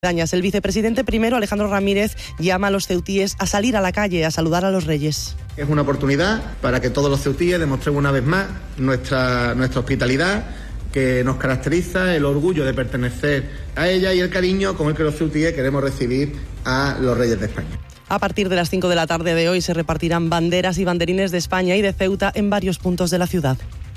El vicepresidente primero, Alejandro Ramírez, llama a los ceutíes a salir a la calle a saludar a los reyes. Es una oportunidad para que todos los ceutíes demostremos una vez más nuestra hospitalidad, que nos caracteriza, el orgullo de pertenecer a ella y el cariño con el que los ceutíes queremos recibir a los reyes de España. A partir de las 5 de la tarde de hoy se repartirán banderas y banderines de España y de Ceuta en varios puntos de la ciudad.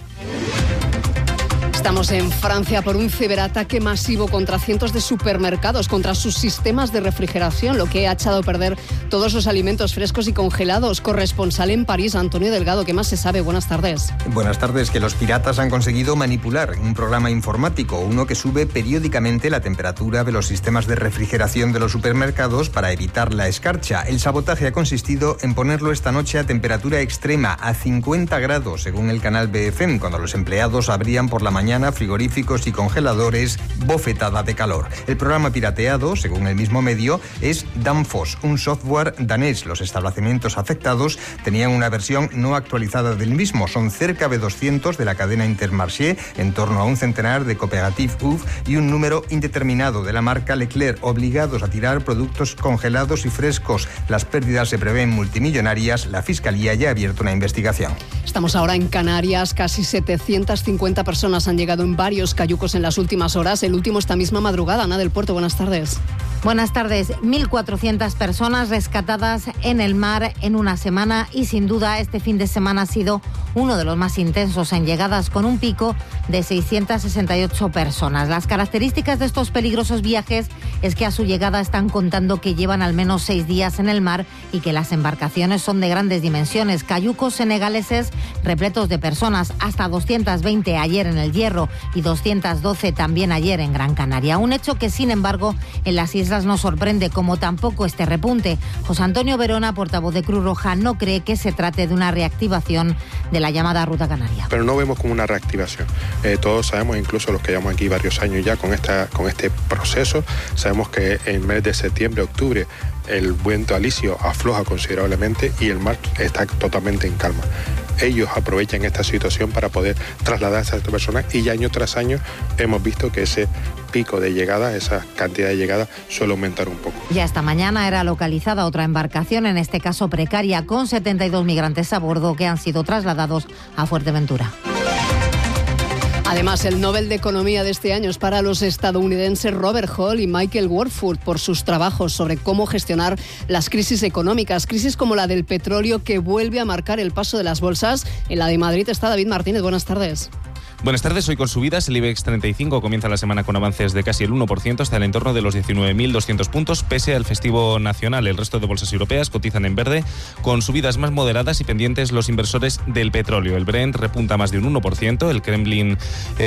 Estamos en Francia por un ciberataque masivo contra cientos de supermercados, contra sus sistemas de refrigeración, lo que ha echado a perder todos los alimentos frescos y congelados. Corresponsal en París, Antonio Delgado, ¿qué más se sabe? Buenas tardes. Buenas tardes. Que los piratas han conseguido manipular un programa informático, uno que sube periódicamente la temperatura de los sistemas de refrigeración de los supermercados para evitar la escarcha. El sabotaje ha consistido en ponerlo esta noche a temperatura extrema, a 50 grados, según el canal BFM, cuando los empleados abrían por la mañana frigoríficos y congeladores, bofetada de calor. El programa pirateado, según el mismo medio, es Danfoss, un software danés. Los establecimientos afectados tenían una versión no actualizada del mismo. Son cerca de 200 de la cadena Intermarché, en torno a un centenar de Cooperative UF y un número indeterminado de la marca Leclerc, obligados a tirar productos congelados y frescos. Las pérdidas se prevén multimillonarias. La Fiscalía ya ha abierto una investigación. Estamos ahora en Canarias. Casi 750 personas han llegado en varios cayucos en las últimas horas. El último esta misma madrugada. Ana del Puerto, buenas tardes. Buenas tardes. 1.400 personas rescatadas en el mar en una semana y sin duda este fin de semana ha sido uno de los más intensos en llegadas, con un pico de 668 personas. Las características de estos peligrosos viajes es que a su llegada están contando que llevan al menos 6 días en el mar y que las embarcaciones son de grandes dimensiones. Cayucos senegaleses repletos de personas, hasta 220 ayer en El Hierro y 212 también ayer en Gran Canaria. Un hecho que, sin embargo, en las islas no sorprende, como tampoco este repunte. José Antonio Verona, portavoz de Cruz Roja, no cree que se trate de una reactivación de la llamada Ruta Canaria. Pero no vemos como una reactivación. Todos sabemos, incluso los que llevamos aquí varios años ya con este proceso, sabemos que en el mes de septiembre, octubre, el viento alisio afloja considerablemente y el mar está totalmente en calma. Ellos aprovechan esta situación para poder trasladarse a estas personas y año tras año hemos visto que ese pico de llegada, esa cantidad de llegada suele aumentar un poco. Ya esta mañana era localizada otra embarcación, en este caso precaria, con 72 migrantes a bordo que han sido trasladados a Fuerteventura. Además, el Nobel de Economía de este año es para los estadounidenses Robert Hall y Michael Warford por sus trabajos sobre cómo gestionar las crisis económicas. Crisis como la del petróleo, que vuelve a marcar el paso de las bolsas. En la de Madrid está David Martínez. Buenas tardes. Buenas tardes, hoy con subidas. El IBEX 35 comienza la semana con avances de casi el 1%, hasta el entorno de los 19.200 puntos, pese al festivo nacional. El resto de bolsas europeas cotizan en verde, con subidas más moderadas y pendientes los inversores del petróleo. El Brent repunta más de un 1%, el Kremlin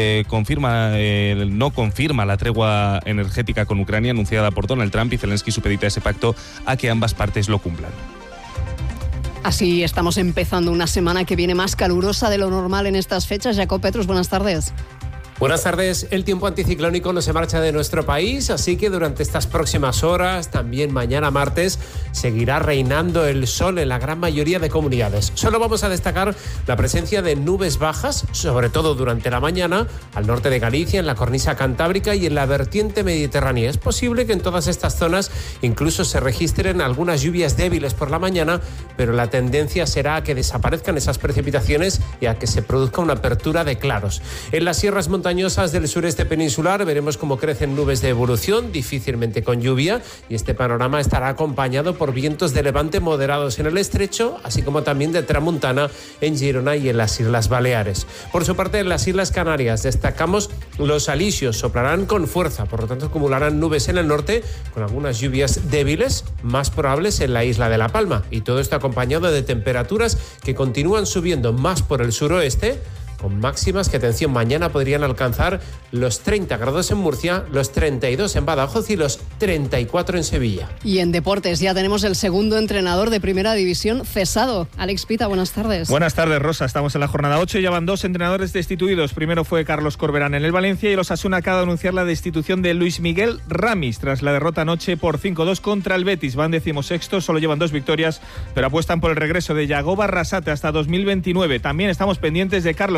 no confirma la tregua energética con Ucrania anunciada por Donald Trump, y Zelensky supedita ese pacto a que ambas partes lo cumplan. Así estamos empezando una semana que viene más calurosa de lo normal en estas fechas. Jacob Petrus, buenas tardes. Buenas tardes. El tiempo anticiclónico no se marcha de nuestro país, así que durante estas próximas horas, también mañana martes, seguirá reinando el sol en la gran mayoría de comunidades. Solo vamos a destacar la presencia de nubes bajas, sobre todo durante la mañana, al norte de Galicia, en la cornisa cantábrica y en la vertiente mediterránea. Es posible que en todas estas zonas incluso se registren algunas lluvias débiles por la mañana, pero la tendencia será a que desaparezcan esas precipitaciones y a que se produzca una apertura de claros. En las sierras montañosas del sureste peninsular veremos cómo crecen nubes de evolución, difícilmente con lluvia, y este panorama estará acompañado por vientos de levante moderados en el estrecho, así como también de tramuntana en Girona y en las Islas Baleares. Por su parte, en las Islas Canarias destacamos los alisios, soplarán con fuerza, por lo tanto acumularán nubes en el norte, con algunas lluvias débiles, más probables en la isla de La Palma, y todo esto acompañado de temperaturas que continúan subiendo más por el suroeste, con máximas que, atención, mañana podrían alcanzar los 30 grados en Murcia, los 32 en Badajoz y los 34 en Sevilla. Y en deportes ya tenemos el segundo entrenador de Primera División cesado. Alex Pita, buenas tardes. Buenas tardes, Rosa. Estamos en la jornada 8 y ya van 2 entrenadores destituidos. Primero fue Carlos Corberán en el Valencia y el Osasuna acaba de anunciar la destitución de Luis Miguel Ramis tras la derrota anoche por 5-2 contra el Betis. Van 16º, solo llevan 2 victorias, pero apuestan por el regreso de Yagoba Arrasate hasta 2029. También estamos pendientes de Carlos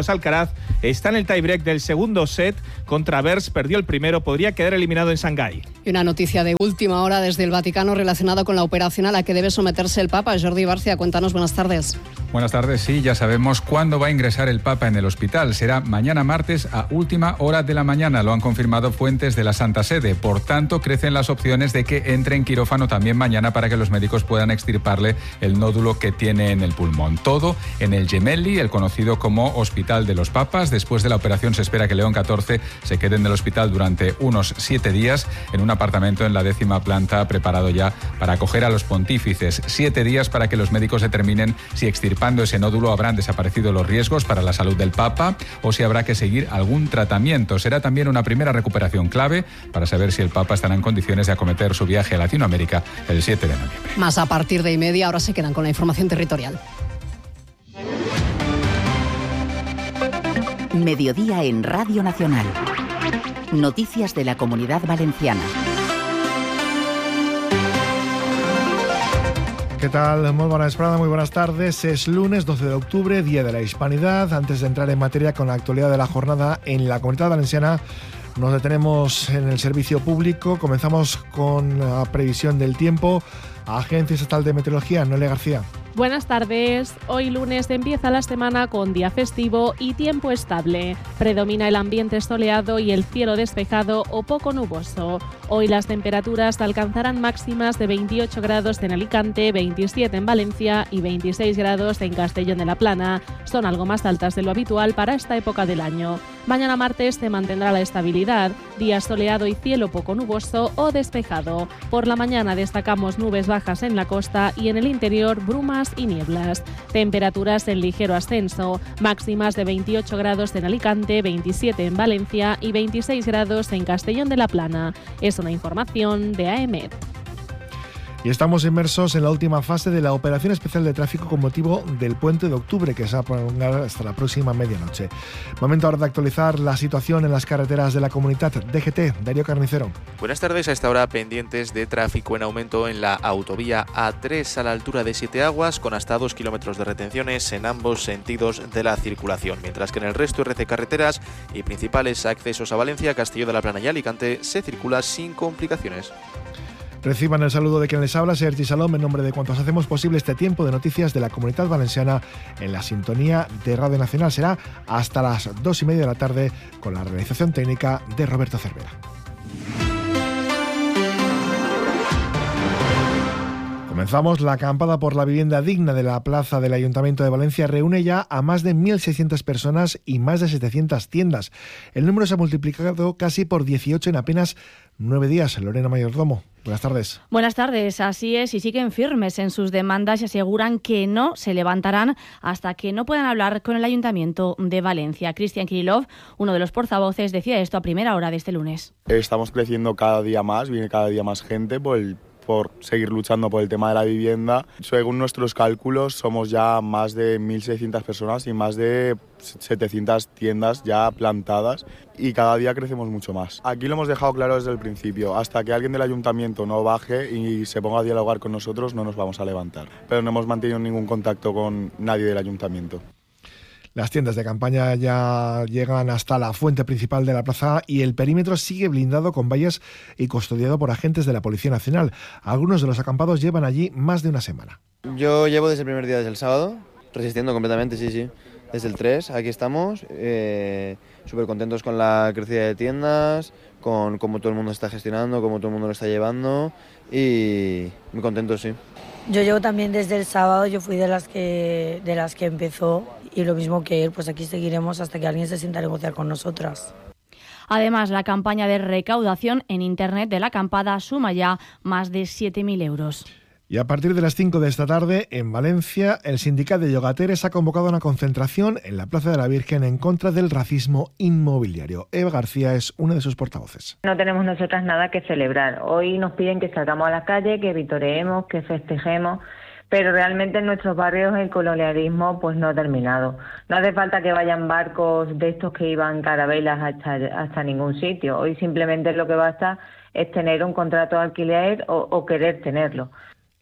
Carlos Alcaraz está en el tiebreak del segundo set contra Bers, perdió el primero, podría quedar eliminado en Shanghái. Y una noticia de última hora desde el Vaticano relacionada con la operación a la que debe someterse el Papa. Jordi Barcia, cuéntanos, buenas tardes. Buenas tardes, sí, ya sabemos cuándo va a ingresar el Papa en el hospital. Será mañana martes a última hora de la mañana, lo han confirmado fuentes de la Santa Sede. Por tanto, crecen las opciones de que entre en quirófano también mañana para que los médicos puedan extirparle el nódulo que tiene en el pulmón. Todo en el Gemelli, el conocido como Hospital de los Papas. Después de la operación se espera que León XIV se quede en el hospital durante unos 7 días en un apartamento en la 10ª planta preparado ya para acoger a los pontífices. 7 días para que los médicos determinen si extirpando ese nódulo habrán desaparecido los riesgos para la salud del Papa o si habrá que seguir algún tratamiento. Será también una primera recuperación clave para saber si el Papa estará en condiciones de acometer su viaje a Latinoamérica el 7 de noviembre. Más a partir de 1:30, ahora se quedan con la información territorial. Mediodía en Radio Nacional. Noticias de la Comunidad Valenciana. ¿Qué tal? Muy buenas tardes, muy buenas tardes. Es lunes 12 de octubre, Día de la Hispanidad. Antes de entrar en materia con la actualidad de la jornada en la Comunidad Valenciana, nos detenemos en el servicio público. Comenzamos con la previsión del tiempo. Agencia Estatal de Meteorología, Noelia García. Buenas tardes. Hoy lunes empieza la semana con día festivo y tiempo estable. Predomina el ambiente soleado y el cielo despejado o poco nuboso. Hoy las temperaturas alcanzarán máximas de 28 grados en Alicante, 27 en Valencia y 26 grados en Castellón de la Plana. Son algo más altas de lo habitual para esta época del año. Mañana martes se mantendrá la estabilidad, día soleado y cielo poco nuboso o despejado. Por la mañana destacamos nubes bajas en la costa y en el interior brumas y nieblas. Temperaturas en ligero ascenso, máximas de 28 grados en Alicante, 27 en Valencia y 26 grados en Castellón de la Plana. Es una información de AEMET. Y estamos inmersos en la última fase de la operación especial de tráfico con motivo del puente de octubre, que se va a prolongar hasta la próxima medianoche. Momento ahora de actualizar la situación en las carreteras de la comunidad. DGT, Darío Carnicero. Buenas tardes. A esta hora pendientes de tráfico en aumento en la autovía A3 a la altura de Siete Aguas, con hasta 2 kilómetros de retenciones en ambos sentidos de la circulación, mientras que en el resto de carreteras y principales accesos a Valencia, Castelló de la Plana y Alicante se circula sin complicaciones. Reciban el saludo de quien les habla, Sergi Salom, en nombre de cuantos hacemos posible este tiempo de noticias de la Comunidad Valenciana en la sintonía de Radio Nacional. Será hasta las 2:30 de la tarde con la realización técnica de Roberto Cervera. Comenzamos. La acampada por la vivienda digna de la plaza del Ayuntamiento de Valencia reúne ya a más de 1.600 personas y más de 700 tiendas. El número se ha multiplicado casi por 18 en apenas 9 días. Lorena Mayordomo, buenas tardes. Buenas tardes, así es, y siguen firmes en sus demandas y aseguran que no se levantarán hasta que no puedan hablar con el Ayuntamiento de Valencia. Cristian Kirillov, uno de los portavoces, decía esto a primera hora de este lunes. Estamos creciendo cada día más, viene cada día más gente por seguir luchando por el tema de la vivienda. Según nuestros cálculos, somos ya más de 1.600 personas y más de 700 tiendas ya plantadas y cada día crecemos mucho más. Aquí lo hemos dejado claro desde el principio, hasta que alguien del ayuntamiento no baje y se ponga a dialogar con nosotros, no nos vamos a levantar. Pero no hemos mantenido ningún contacto con nadie del ayuntamiento. Las tiendas de campaña ya llegan hasta la fuente principal de la plaza y el perímetro sigue blindado con vallas y custodiado por agentes de la Policía Nacional. Algunos de los acampados llevan allí más de una semana. Yo llevo desde el primer día, desde el sábado, resistiendo completamente, sí. Desde el 3, aquí estamos, súper contentos con la crecida de tiendas, con cómo todo el mundo está gestionando, cómo todo el mundo lo está llevando y muy contentos, sí. Yo llevo también desde el sábado, yo fui de las que empezó y lo mismo que él, pues aquí seguiremos hasta que alguien se sienta a negociar con nosotras. Además, la campaña de recaudación en Internet de la acampada suma ya más de 7.000 euros. Y a partir de las 5 de esta tarde, en Valencia, el sindicato de llogateres ha convocado una concentración en la Plaza de la Virgen en contra del racismo inmobiliario. Eva García es una de sus portavoces. No tenemos nosotras nada que celebrar. Hoy nos piden que salgamos a la calle, que vitoreemos, que festejemos, pero realmente en nuestros barrios el colonialismo pues no ha terminado. No hace falta que vayan barcos de estos que iban carabelas hasta ningún sitio. Hoy simplemente lo que basta es tener un contrato de alquiler o querer tenerlo.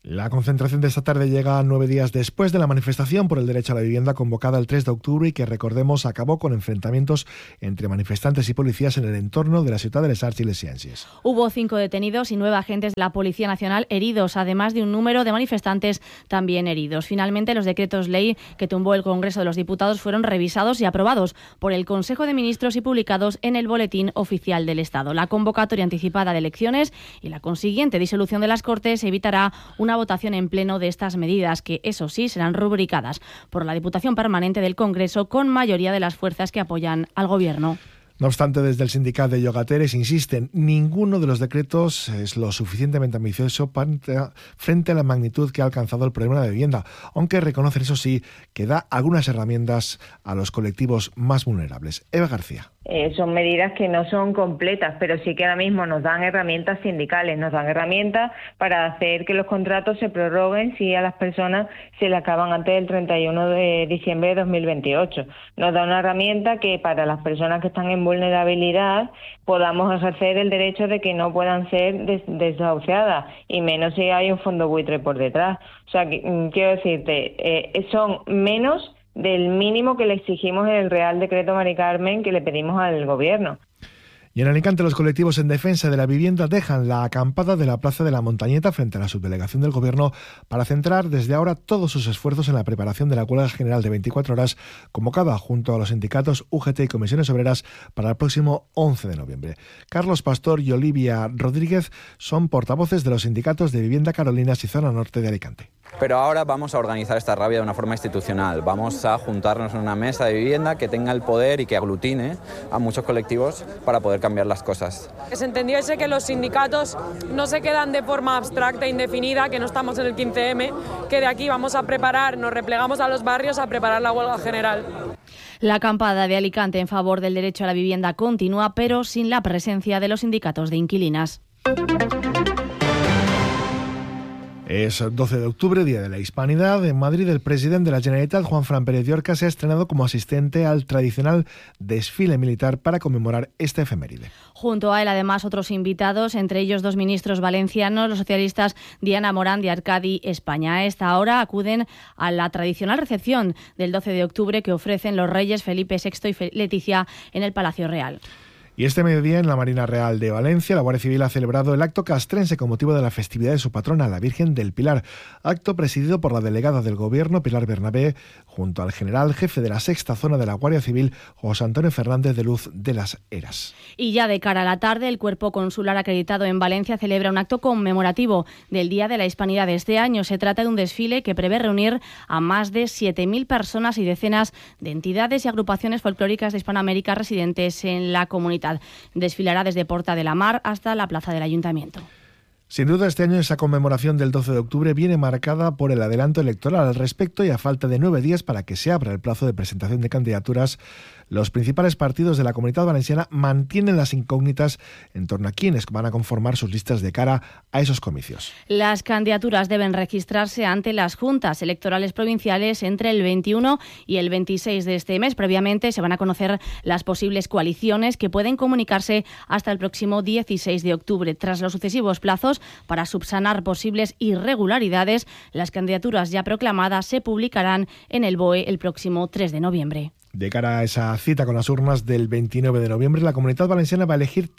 La concentración de esta tarde llega 9 días después de la manifestación por el derecho a la vivienda convocada el 3 de octubre y que, recordemos, acabó con enfrentamientos entre manifestantes y policías en el entorno de la ciudad de Les Arts y Les Ciències. Hubo 5 detenidos y 9 agentes de la Policía Nacional heridos, además de un número de manifestantes también heridos. Finalmente, los decretos ley que tumbó el Congreso de los Diputados fueron revisados y aprobados por el Consejo de Ministros y publicados en el Boletín Oficial del Estado. La convocatoria anticipada de elecciones y la consiguiente disolución de las Cortes evitará una votación en pleno de estas medidas, que eso sí serán rubricadas por la Diputación Permanente del Congreso con mayoría de las fuerzas que apoyan al Gobierno. No obstante, desde el sindicato de llogateres insisten, ninguno de los decretos es lo suficientemente ambicioso frente a la magnitud que ha alcanzado el problema de la vivienda, aunque reconocen, eso sí, que da algunas herramientas a los colectivos más vulnerables. Eva García. Son medidas que no son completas, pero sí que ahora mismo nos dan herramientas sindicales, nos dan herramientas para hacer que los contratos se prorroguen si a las personas se le acaban antes del 31 de diciembre de 2028. Nos da una herramienta que para las personas que están en vulnerabilidad podamos ejercer el derecho de que no puedan ser desahuciadas, y menos si hay un fondo buitre por detrás. O sea, quiero decirte, son menos del mínimo que le exigimos en el Real Decreto Mari Carmen que le pedimos al Gobierno. Y en Alicante, los colectivos en defensa de la vivienda dejan la acampada de la Plaza de la Montañeta frente a la subdelegación del Gobierno para centrar desde ahora todos sus esfuerzos en la preparación de la huelga general de 24 horas convocada junto a los sindicatos UGT y Comisiones Obreras para el próximo 11 de noviembre. Carlos Pastor y Olivia Rodríguez son portavoces de los sindicatos de Vivienda Carolinas y Zona Norte de Alicante. Pero ahora vamos a organizar esta rabia de una forma institucional. Vamos a juntarnos en una mesa de vivienda que tenga el poder y que aglutine a muchos colectivos para poder cambiar las cosas. Que se entendiese que los sindicatos no se quedan de forma abstracta e indefinida, que no estamos en el 15M, que de aquí vamos a preparar, nos replegamos a los barrios a preparar la huelga general. La acampada de Alicante en favor del derecho a la vivienda continúa, pero sin la presencia de los sindicatos de inquilinas. Es 12 de octubre, Día de la Hispanidad. En Madrid, el presidente de la Generalitat, Juanfran Pérez de Orca, se ha estrenado como asistente al tradicional desfile militar para conmemorar esta efeméride. Junto a él, además, otros invitados, entre ellos 2 ministros valencianos, los socialistas Diana Morán de Arcadi, España. A esta hora acuden a la tradicional recepción del 12 de octubre que ofrecen los reyes Felipe VI y Leticia en el Palacio Real. Y este mediodía, en la Marina Real de Valencia, la Guardia Civil ha celebrado el acto castrense con motivo de la festividad de su patrona, la Virgen del Pilar. Acto presidido por la delegada del Gobierno, Pilar Bernabé, junto al general jefe de la 6ª Zona de la Guardia Civil, José Antonio Fernández de Luz de las Heras. Y ya de cara a la tarde, el Cuerpo Consular acreditado en Valencia celebra un acto conmemorativo del Día de la Hispanidad de este año. Se trata de un desfile que prevé reunir a más de 7.000 personas y decenas de entidades y agrupaciones folclóricas de Hispanoamérica residentes en la comunidad. Desfilará desde Porta de la Mar hasta la plaza del Ayuntamiento. Sin duda, este año esa conmemoración del 12 de octubre viene marcada por el adelanto electoral al respecto, y a falta de 9 días para que se abra el plazo de presentación de candidaturas, los principales partidos de la Comunidad Valenciana mantienen las incógnitas en torno a quiénes van a conformar sus listas de cara a esos comicios. Las candidaturas deben registrarse ante las juntas electorales provinciales entre el 21 y el 26 de este mes. Previamente se van a conocer las posibles coaliciones que pueden comunicarse hasta el próximo 16 de octubre. Tras los sucesivos plazos para subsanar posibles irregularidades, las candidaturas ya proclamadas se publicarán en el BOE el próximo 3 de noviembre. De cara a esa cita con las urnas del 29 de noviembre, la Comunidad Valenciana va a elegir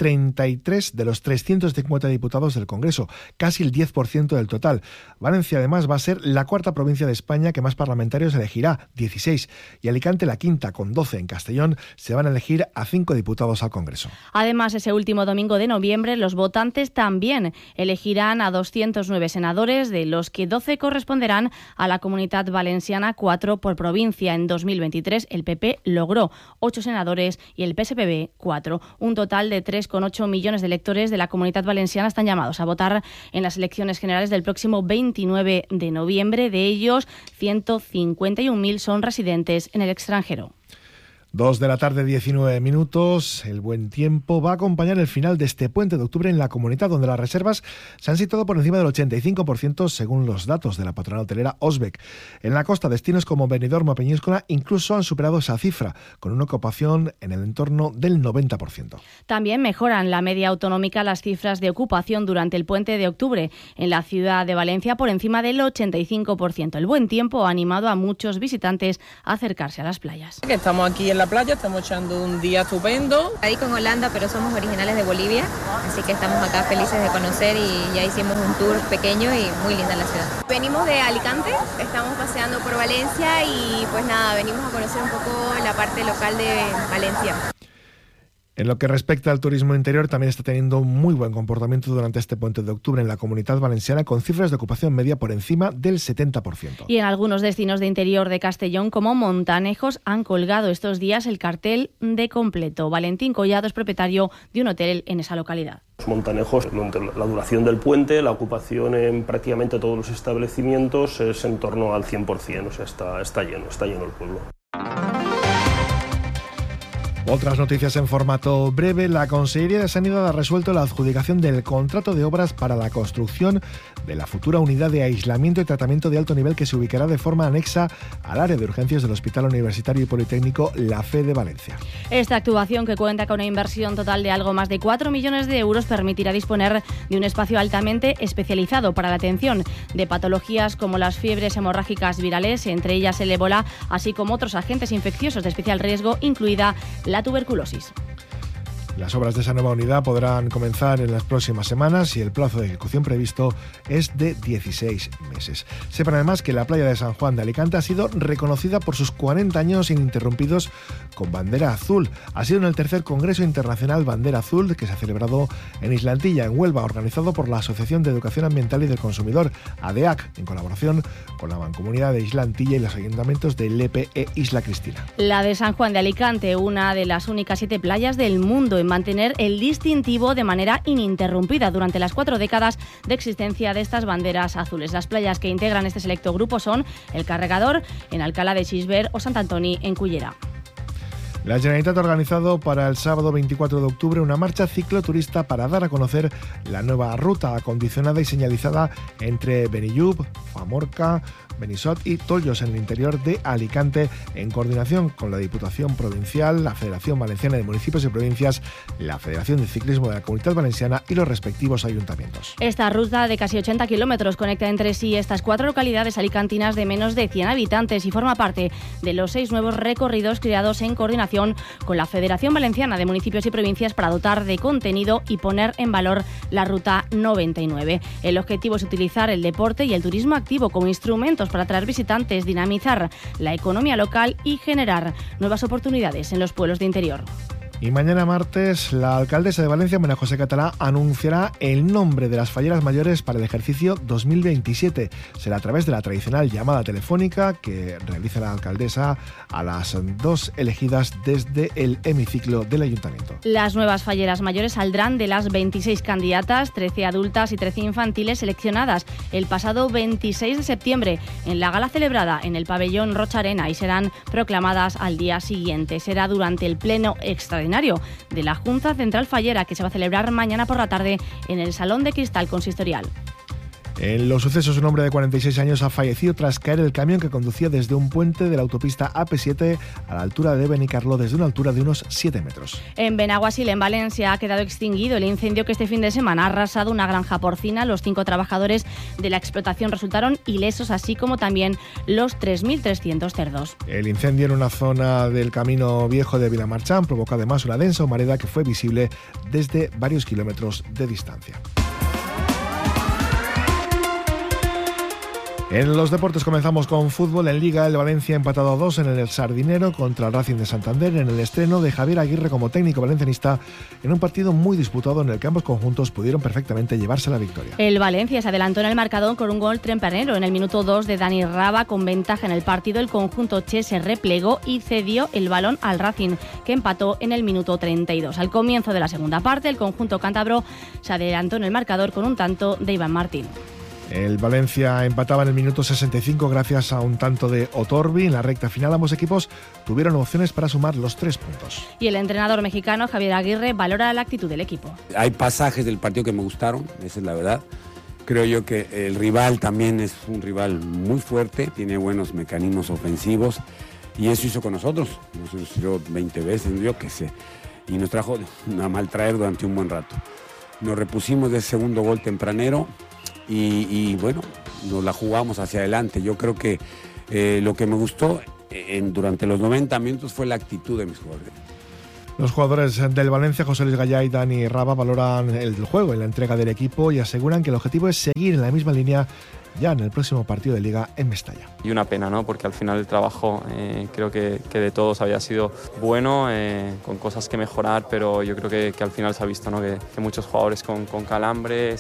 33 de los 350 diputados del Congreso, casi el 10% del total. Valencia, además, va a ser la 4ª provincia de España que más parlamentarios elegirá, 16, y Alicante la 5ª, con 12. En Castellón se van a elegir a 5 diputados al Congreso. Además, ese último domingo de noviembre, los votantes también elegirán a 209 senadores, de los que 12 corresponderán a la Comunidad Valenciana, 4 por provincia. En 2023, el PP logró 8 senadores y el PSPB 4. Un total de 3,8 millones de electores de la Comunidad Valenciana están llamados a votar en las elecciones generales del próximo 29 de noviembre. De ellos, 151.000 son residentes en el extranjero. 2:19 p.m. El buen tiempo va a acompañar el final de este puente de octubre en la Comunitat, donde las reservas se han situado por encima del 85% según los datos de la patronal hotelera Osbec. En la costa, destinos como Benidorm o Peñíscola incluso han superado esa cifra, con una ocupación en el entorno del 90%. También mejoran la media autonómica las cifras de ocupación durante el puente de octubre. En la ciudad de Valencia, por encima del 85%. El buen tiempo ha animado a muchos visitantes a acercarse a las playas. Estamos aquí en la playa, estamos echando un día estupendo. Ahí con Holanda, pero somos originales de Bolivia, así que estamos acá felices de conocer y ya hicimos un tour pequeño y muy linda la ciudad. Venimos de Alicante, estamos paseando por Valencia y pues nada, venimos a conocer un poco la parte local de Valencia. En lo que respecta al turismo interior, también está teniendo muy buen comportamiento durante este puente de octubre en la Comunitat Valenciana, con cifras de ocupación media por encima del 70%. Y en algunos destinos de interior de Castellón, como Montanejos, han colgado estos días el cartel de completo. Valentín Collado es propietario de un hotel en esa localidad. Montanejos, la duración del puente, la ocupación en prácticamente todos los establecimientos es en torno al 100%, o sea, está lleno el pueblo. Otras noticias en formato breve. La Consellería de Sanidad ha resuelto la adjudicación del contrato de obras para la construcción de la futura unidad de aislamiento y tratamiento de alto nivel que se ubicará de forma anexa al área de urgencias del Hospital Universitario y Politécnico La Fe de Valencia. Esta actuación, que cuenta con una inversión total de algo más de 4 millones de euros, permitirá disponer de un espacio altamente especializado para la atención de patologías como las fiebres hemorrágicas virales, entre ellas el ébola, así como otros agentes infecciosos de especial riesgo, incluida la tuberculosis. Las obras de esa nueva unidad podrán comenzar en las próximas semanas y el plazo de ejecución previsto es de 16 meses. Sepan además que la playa de San Juan de Alicante ha sido reconocida por sus 40 años ininterrumpidos con bandera azul. Ha sido en el tercer Congreso Internacional Bandera Azul, que se ha celebrado en Islantilla, en Huelva, organizado por la Asociación de Educación Ambiental y del Consumidor, ADEAC, en colaboración con la Mancomunidad de Islantilla y los ayuntamientos de Lepe e Isla Cristina. La de San Juan de Alicante, una de las únicas 7 playas del mundo en mantener el distintivo de manera ininterrumpida durante las 4 décadas de existencia de estas banderas azules. Las playas que integran este selecto grupo son El Carregador, en Alcalá de Xisbert, o Sant Antoni, en Cullera. La Generalitat ha organizado para el sábado 24 de octubre una marcha cicloturista para dar a conocer la nueva ruta acondicionada y señalizada entre Benillup, Famorca, Benisot y Tollos, en el interior de Alicante, en coordinación con la Diputación Provincial, la Federación Valenciana de Municipios y Provincias, la Federación de Ciclismo de la Comunidad Valenciana y los respectivos ayuntamientos. Esta ruta de casi 80 kilómetros conecta entre sí estas 4 localidades alicantinas de menos de 100 habitantes y forma parte de los 6 nuevos recorridos creados en coordinación con la Federación Valenciana de Municipios y Provincias para dotar de contenido y poner en valor la Ruta 99. El objetivo es utilizar el deporte y el turismo activo como instrumentos para atraer visitantes, dinamizar la economía local y generar nuevas oportunidades en los pueblos de interior. Y mañana martes, la alcaldesa de Valencia, María José Catalá, anunciará el nombre de las falleras mayores para el ejercicio 2027. Será a través de la tradicional llamada telefónica que realiza la alcaldesa a las 2 elegidas desde el hemiciclo del ayuntamiento. Las nuevas falleras mayores saldrán de las 26 candidatas, 13 adultas y 13 infantiles seleccionadas el pasado 26 de septiembre en la gala celebrada en el pabellón Rocha Arena y serán proclamadas al día siguiente. Será durante el pleno extraordinario de la Junta Central Fallera, que se va a celebrar mañana por la tarde en el Salón de Cristal Consistorial. En los sucesos, un hombre de 46 años ha fallecido tras caer el camión que conducía desde un puente de la autopista AP7 a la altura de Benicarló, desde una altura de unos 7 metros. En Benaguasil, en Valencia, ha quedado extinguido el incendio que este fin de semana ha arrasado una granja porcina. Los 5 trabajadores de la explotación resultaron ilesos, así como también los 3.300 cerdos. El incendio en una zona del camino viejo de Vilamarchán provocó además una densa humareda que fue visible desde varios kilómetros de distancia. En los deportes comenzamos con fútbol. En Liga, el Valencia ha empatado a 2 en el Sardinero contra el Racing de Santander en el estreno de Javier Aguirre como técnico valencianista en un partido muy disputado en el que ambos conjuntos pudieron perfectamente llevarse la victoria. El Valencia se adelantó en el marcador con un gol tempranero en el minuto 2 de Dani Raba. Con ventaja en el partido, el conjunto che se replegó y cedió el balón al Racing, que empató en el minuto 32. Al comienzo de la segunda parte, el conjunto cántabro se adelantó en el marcador con un tanto de Iván Martín. El Valencia empataba en el minuto 65 gracias a un tanto de Otorbi. En la recta final ambos equipos tuvieron opciones para sumar los 3 puntos. Y el entrenador mexicano Javier Aguirre valora la actitud del equipo. Hay pasajes del partido que me gustaron, esa es la verdad. Creo yo que el rival también es un rival muy fuerte, tiene buenos mecanismos ofensivos y eso hizo con nosotros. Nos tiró 20 veces, yo qué sé, y nos trajo a maltraer durante un buen rato. Nos repusimos del segundo gol tempranero y bueno, nos la jugamos hacia adelante. Yo creo que lo que me gustó durante los 90 minutos fue la actitud de mis jugadores. Los jugadores del Valencia, José Luis Gallá y Dani Raba, valoran el juego y la entrega del equipo y aseguran que el objetivo es seguir en la misma línea ya en el próximo partido de Liga en Mestalla. Y una pena, ¿no? Porque al final el trabajo creo que de todos había sido bueno, con cosas que mejorar, pero yo creo que al final se ha visto, ¿no? que muchos jugadores con calambre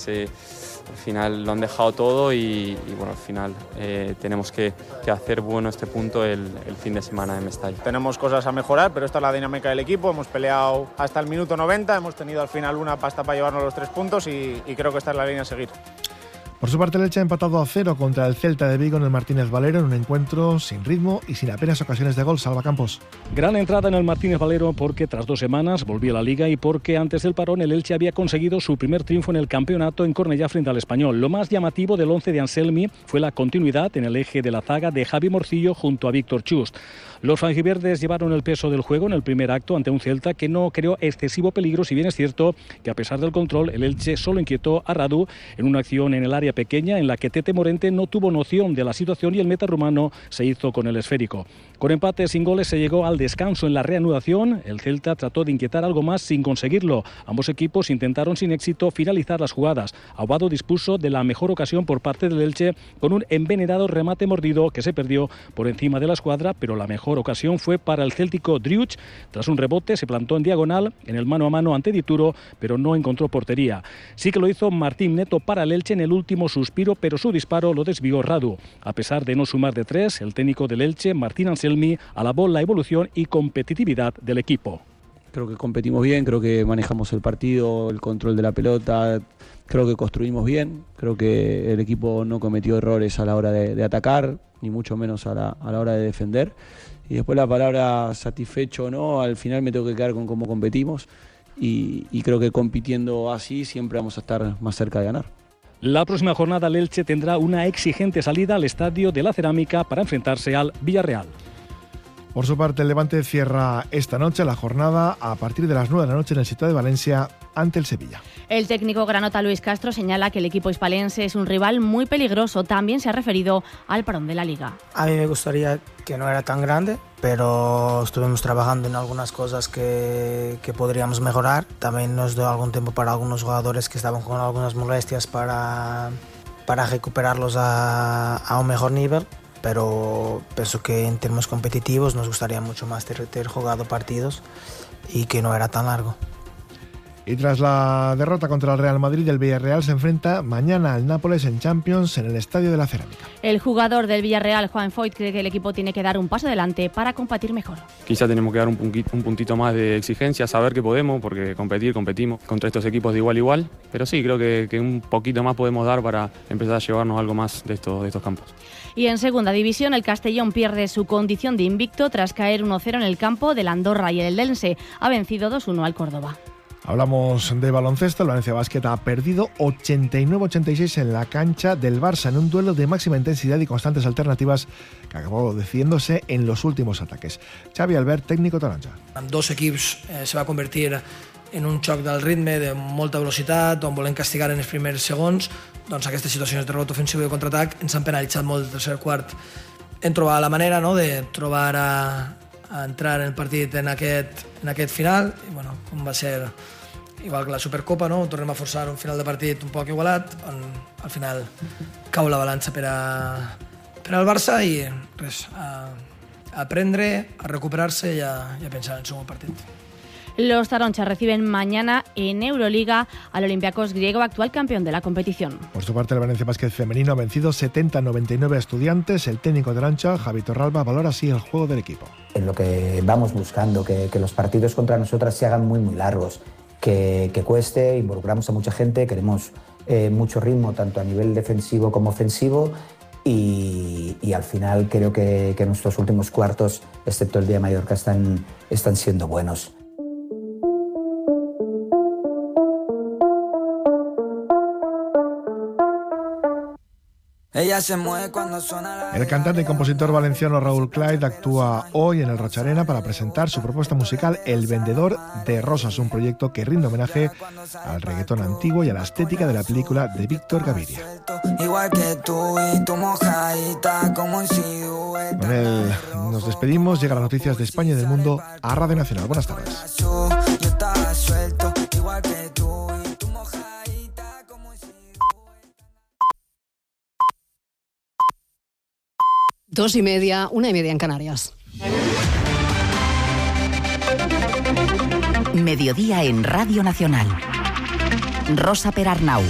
al final lo han dejado todo y bueno, al final tenemos que hacer bueno este punto el fin de semana en Mestalla. Tenemos cosas a mejorar, pero esta es la dinámica del equipo. Hemos peleado hasta el minuto 90, hemos tenido al final una pasta para llevarnos los 3 puntos y creo que esta es la línea a seguir. Por su parte, el Elche ha empatado a 0 contra el Celta de Vigo en el Martínez Valero en un encuentro sin ritmo y sin apenas ocasiones de gol. Salva Campos. Gran entrada en el Martínez Valero porque tras 2 semanas volvía a la Liga y porque antes del parón el Elche había conseguido su primer triunfo en el campeonato en Cornellá frente al Español. Lo más llamativo del 11 de Anselmi fue la continuidad en el eje de la zaga de Javi Morcillo junto a Víctor Chust. Los franjiverdes llevaron el peso del juego en el primer acto ante un Celta que no creó excesivo peligro, si bien es cierto que a pesar del control el Elche solo inquietó a Radu en una acción en el área pequeña en la que Tete Morente no tuvo noción de la situación y el meta rumano se hizo con el esférico. Con empate sin goles se llegó al descanso. En la reanudación el Celta trató de inquietar algo más sin conseguirlo. Ambos equipos intentaron sin éxito finalizar las jugadas. Aguado dispuso de la mejor ocasión por parte del Elche con un envenenado remate mordido que se perdió por encima de la escuadra, pero la mejor ocasión fue para el céltico Driuch. Tras un rebote se plantó en diagonal en el mano a mano ante Dituro, pero no encontró portería. Sí que lo hizo Martín Neto para el Elche en el último suspiro, pero su disparo lo desvió Radu. A pesar de no sumar de 3, el técnico del Elche, Martín Anselmi, alabó la evolución y competitividad del equipo. Creo que competimos bien, creo que manejamos el partido, el control de la pelota, creo que construimos bien, creo que el equipo no cometió errores a la hora de atacar, ni mucho menos a la hora de defender. Y después la palabra satisfecho o no, al final me tengo que quedar con cómo competimos y creo que compitiendo así siempre vamos a estar más cerca de ganar. La próxima jornada el Elche tendrá una exigente salida al Estadio de la Cerámica para enfrentarse al Villarreal. Por su parte, el Levante cierra esta noche la jornada a partir de las 9 de la noche en el sitio de Valencia ante el Sevilla. El técnico granota Luis Castro señala que el equipo hispalense es un rival muy peligroso. También se ha referido al parón de la Liga. A mí me gustaría que no era tan grande, pero estuvimos trabajando en algunas cosas que podríamos mejorar. También nos dio algún tiempo para algunos jugadores que estaban con algunas molestias para recuperarlos a un mejor nivel. Pero pienso que en términos competitivos nos gustaría mucho más tener jugado partidos y que no era tan largo. Y tras la derrota contra el Real Madrid, el Villarreal se enfrenta mañana al Nápoles en Champions en el Estadio de la Cerámica. El jugador del Villarreal, Juan Foyt, cree que el equipo tiene que dar un paso adelante para competir mejor. Quizá tenemos que dar un puntito más de exigencia, saber que podemos, porque competimos contra estos equipos de igual a igual, pero sí, creo que un poquito más podemos dar para empezar a llevarnos algo más de estos campos. Y en segunda división, el Castellón pierde su condición de invicto tras caer 1-0 en el campo del Andorra y el Eldense ha vencido 2-1 al Córdoba. Hablamos de baloncesto. El Valencia Basket ha perdido 89-86 en la cancha del Barça en un duelo de máxima intensidad y constantes alternativas que acabó decidiéndose en los últimos ataques. Xavi Albert, técnico taronja. Amb dos equips se va convertir en un xoc del ritme de molta velocitat, on volem castigar en els primers segons. Doncs aquestes situacions de rebot ofensiu i de contraatac ens han penalitzat molt el tercer quart. Hem trobat la manera, no?, de trobar a entrar en el partit en aquest final. I, bueno, com va ser igual que la Supercopa, no? Tornem a forçar un final de partit un poc igualat, on al final cau la balança per al Barça i res, a aprendre, a recuperar-se i a pensar en el segon partit. Los taronchas reciben mañana en Euroliga al Olympiacos griego, actual campeón de la competición. Por su parte, el Valencia Basket femenino ha vencido 70-99 a Estudiantes. El técnico de Taroncha, Javi Torralba, valora así el juego del equipo. En lo que vamos buscando, que los partidos contra nosotras se hagan muy, muy largos, que cueste, involucramos a mucha gente, queremos mucho ritmo tanto a nivel defensivo como ofensivo y al final creo que nuestros últimos cuartos, excepto el día de Mallorca, están siendo buenos. Ella se mueve cuando suena El cantante y compositor valenciano Raúl Clyde actúa hoy en el Rocha Arena para presentar su propuesta musical El Vendedor de Rosas, un proyecto que rinde homenaje al reggaetón antiguo y a la estética de la película de Víctor Gaviria. igual que tú y tu mojadita como en silueta. Con él nos despedimos, llegan las noticias de España y del mundo a Radio Nacional. Buenas tardes. Yo estaba suelto, igual que tú y tu mojadita como en silueta. 2:30, 1:30 en Canarias. Mediodía en Radio Nacional. Rosa Perarnau.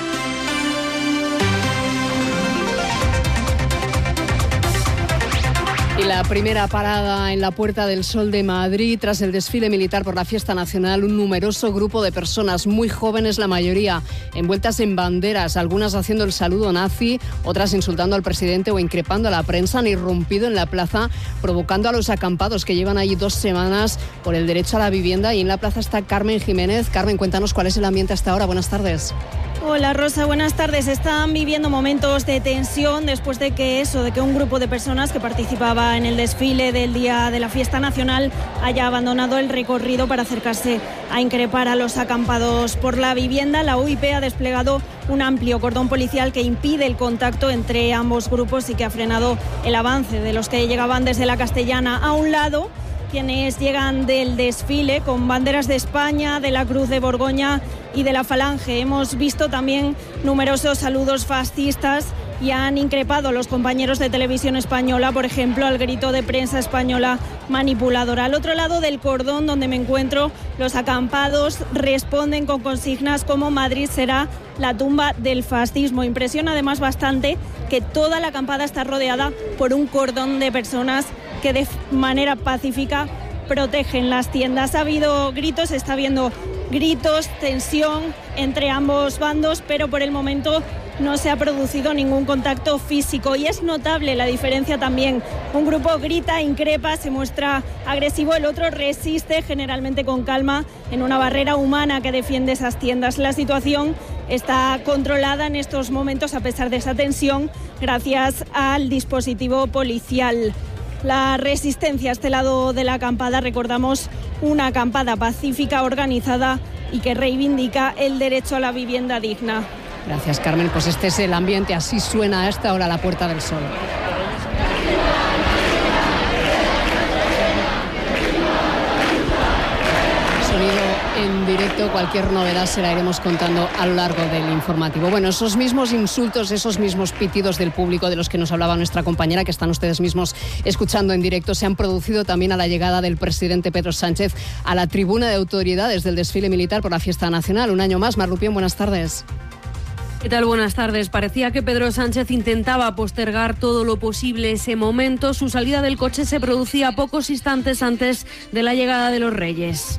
Y la primera parada en la Puerta del Sol de Madrid, tras el desfile militar por la Fiesta Nacional, un numeroso grupo de personas, muy jóvenes la mayoría, envueltas en banderas, algunas haciendo el saludo nazi, otras insultando al presidente o increpando a la prensa, han irrumpido en la plaza, provocando a los acampados que llevan allí 2 semanas por el derecho a la vivienda. Y en la plaza está Carmen Jiménez. Carmen, cuéntanos cuál es el ambiente hasta ahora. Buenas tardes. Hola Rosa, buenas tardes. Están viviendo momentos de tensión después de que un grupo de personas que participaba en el desfile del día de la Fiesta Nacional haya abandonado el recorrido para acercarse a increpar a los acampados por la vivienda. La UIP ha desplegado un amplio cordón policial que impide el contacto entre ambos grupos y que ha frenado el avance de los que llegaban desde la Castellana. A un lado, quienes llegan del desfile con banderas de España, de la Cruz de Borgoña y de la Falange. Hemos visto también numerosos saludos fascistas y han increpado a los compañeros de Televisión Española, por ejemplo, al grito de prensa española manipuladora. Al otro lado del cordón donde me encuentro, los acampados responden con consignas como Madrid será la tumba del fascismo. Impresiona además bastante que toda la acampada está rodeada por un cordón de personas que de manera pacífica protegen las tiendas. Ha habido gritos, está habiendo gritos, tensión entre ambos bandos, pero por el momento no se ha producido ningún contacto físico y es notable la diferencia también. Un grupo grita, increpa, se muestra agresivo, el otro resiste, generalmente con calma, en una barrera humana que defiende esas tiendas. La situación está controlada en estos momentos a pesar de esa tensión gracias al dispositivo policial. La resistencia a este lado de la acampada, recordamos, una acampada pacífica organizada y que reivindica el derecho a la vivienda digna. Gracias, Carmen. Pues este es el ambiente, así suena a esta hora la Puerta del Sol. Sonido en directo, cualquier novedad se la iremos contando a lo largo del informativo. Bueno, esos mismos insultos, esos mismos pitidos del público de los que nos hablaba nuestra compañera, que están ustedes mismos escuchando en directo, se han producido también a la llegada del presidente Pedro Sánchez a la tribuna de autoridades del desfile militar por la Fiesta Nacional. Un año más. Mar Rupión, buenas tardes. ¿Qué tal? Buenas tardes. Parecía que Pedro Sánchez intentaba postergar todo lo posible ese momento. Su salida del coche se producía pocos instantes antes de la llegada de los Reyes.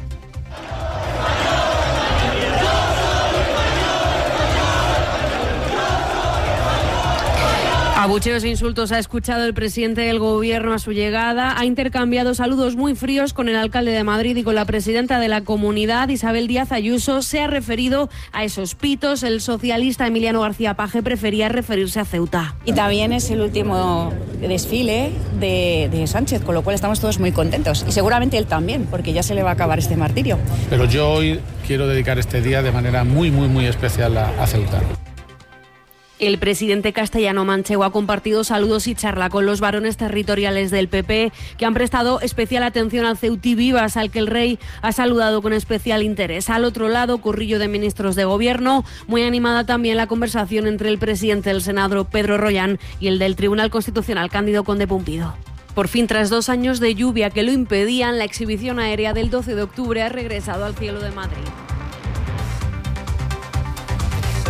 Abucheos e insultos ha escuchado el presidente del Gobierno a su llegada. Ha intercambiado saludos muy fríos con el alcalde de Madrid y con la presidenta de la Comunidad, Isabel Díaz Ayuso. Se ha referido a esos pitos. El socialista Emiliano García Paje prefería referirse a Ceuta. Y también es el último desfile de Sánchez, con lo cual estamos todos muy contentos. Y seguramente él también, porque ya se le va a acabar este martirio. Pero yo hoy quiero dedicar este día de manera muy, muy, muy especial a Ceuta. El presidente castellano-manchego ha compartido saludos y charla con los varones territoriales del PP, que han prestado especial atención al Ceutí Vivas, al que el rey ha saludado con especial interés. Al otro lado, corrillo de ministros de Gobierno, muy animada también la conversación entre el presidente del Senado, Pedro Rollán, y el del Tribunal Constitucional, Cándido Conde Pumpido. Por fin, tras 2 años de lluvia que lo impedían, la exhibición aérea del 12 de octubre ha regresado al cielo de Madrid.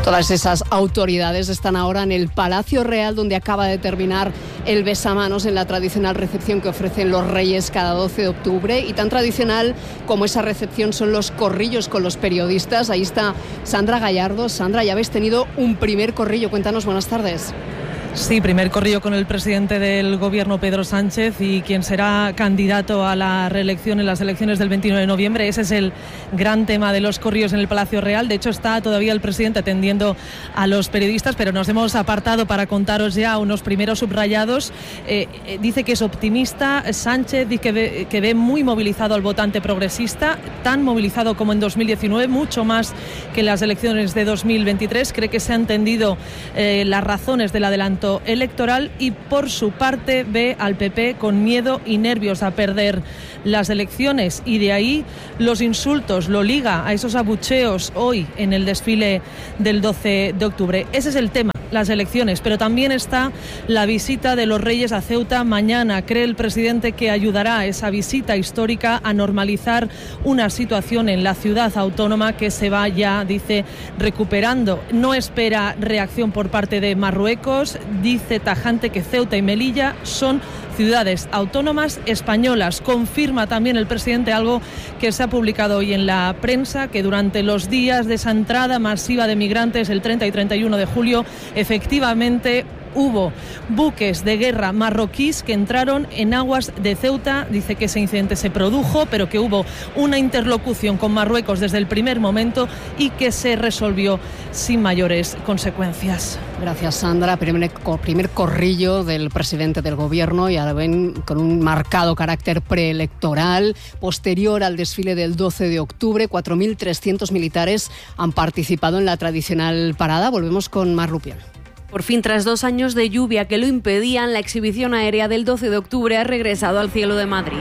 Todas esas autoridades están ahora en el Palacio Real, donde acaba de terminar el besamanos en la tradicional recepción que ofrecen los reyes cada 12 de octubre. Y tan tradicional como esa recepción son los corrillos con los periodistas. Ahí está Sandra Gallardo. Sandra, ya habéis tenido un primer corrillo. Cuéntanos, buenas tardes. Sí, primer corrillo con el presidente del Gobierno, Pedro Sánchez, y quien será candidato a la reelección en las elecciones del 29 de noviembre. Ese es el gran tema de los corrillos en el Palacio Real. De hecho, está todavía el presidente atendiendo a los periodistas, pero nos hemos apartado para contaros ya unos primeros subrayados. Dice que es optimista. Sánchez dice que ve muy movilizado al votante progresista, tan movilizado como en 2019, mucho más que en las elecciones de 2023. Cree que se han entendido las razones del adelanto electoral y por su parte ve al PP con miedo y nervios a perder las elecciones, y de ahí los insultos, lo liga a esos abucheos hoy en el desfile del 12 de octubre. Ese es el tema, las elecciones, pero también está la visita de los Reyes a Ceuta mañana. Cree el presidente que ayudará esa visita histórica a normalizar una situación en la ciudad autónoma que se va ya, dice, recuperando. No espera reacción por parte de Marruecos. Dice tajante que Ceuta y Melilla son ciudades autónomas españolas. Confirma también el presidente algo que se ha publicado hoy en la prensa, que durante los días de esa entrada masiva de migrantes, el 30 y 31 de julio, efectivamente hubo buques de guerra marroquíes que entraron en aguas de Ceuta. Dice que ese incidente se produjo, pero que hubo una interlocución con Marruecos desde el primer momento y que se resolvió sin mayores consecuencias. Gracias, Sandra. Primer corrillo del presidente del Gobierno, y ahora ven con un marcado carácter preelectoral. Posterior al desfile del 12 de octubre, 4.300 militares han participado en la tradicional parada. Volvemos con Mar Rupián. Por fin, tras 2 años de lluvia que lo impedían, la exhibición aérea del 12 de octubre ha regresado al cielo de Madrid.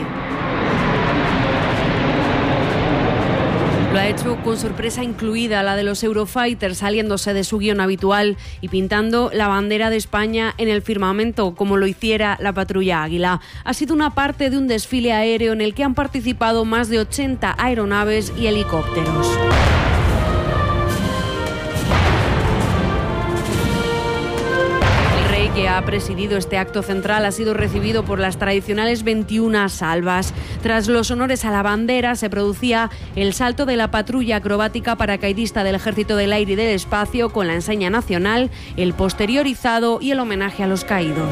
Lo ha hecho con sorpresa incluida, la de los Eurofighters, saliéndose de su guión habitual y pintando la bandera de España en el firmamento, como lo hiciera la patrulla Águila. Ha sido una parte de un desfile aéreo en el que han participado más de 80 aeronaves y helicópteros. Que ha presidido este acto central ha sido recibido por las tradicionales 21 salvas. Tras los honores a la bandera se producía el salto de la patrulla acrobática paracaidista del Ejército del Aire y del Espacio con la enseña nacional, el posterior izado y el homenaje a los caídos.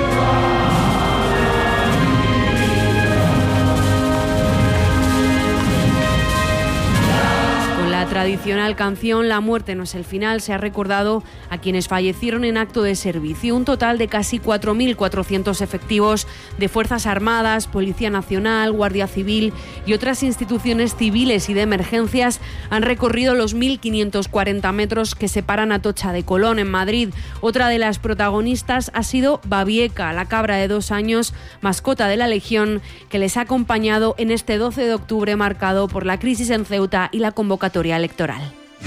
La tradicional canción La muerte no es el final se ha recordado a quienes fallecieron en acto de servicio. Un total de casi 4.400 efectivos de Fuerzas Armadas, Policía Nacional, Guardia Civil y otras instituciones civiles y de emergencias han recorrido los 1.540 metros que separan Atocha de Colón, en Madrid. Otra de las protagonistas ha sido Babieca, la cabra de 2 años, mascota de la Legión, que les ha acompañado en este 12 de octubre marcado por la crisis en Ceuta y la convocatoria electoral.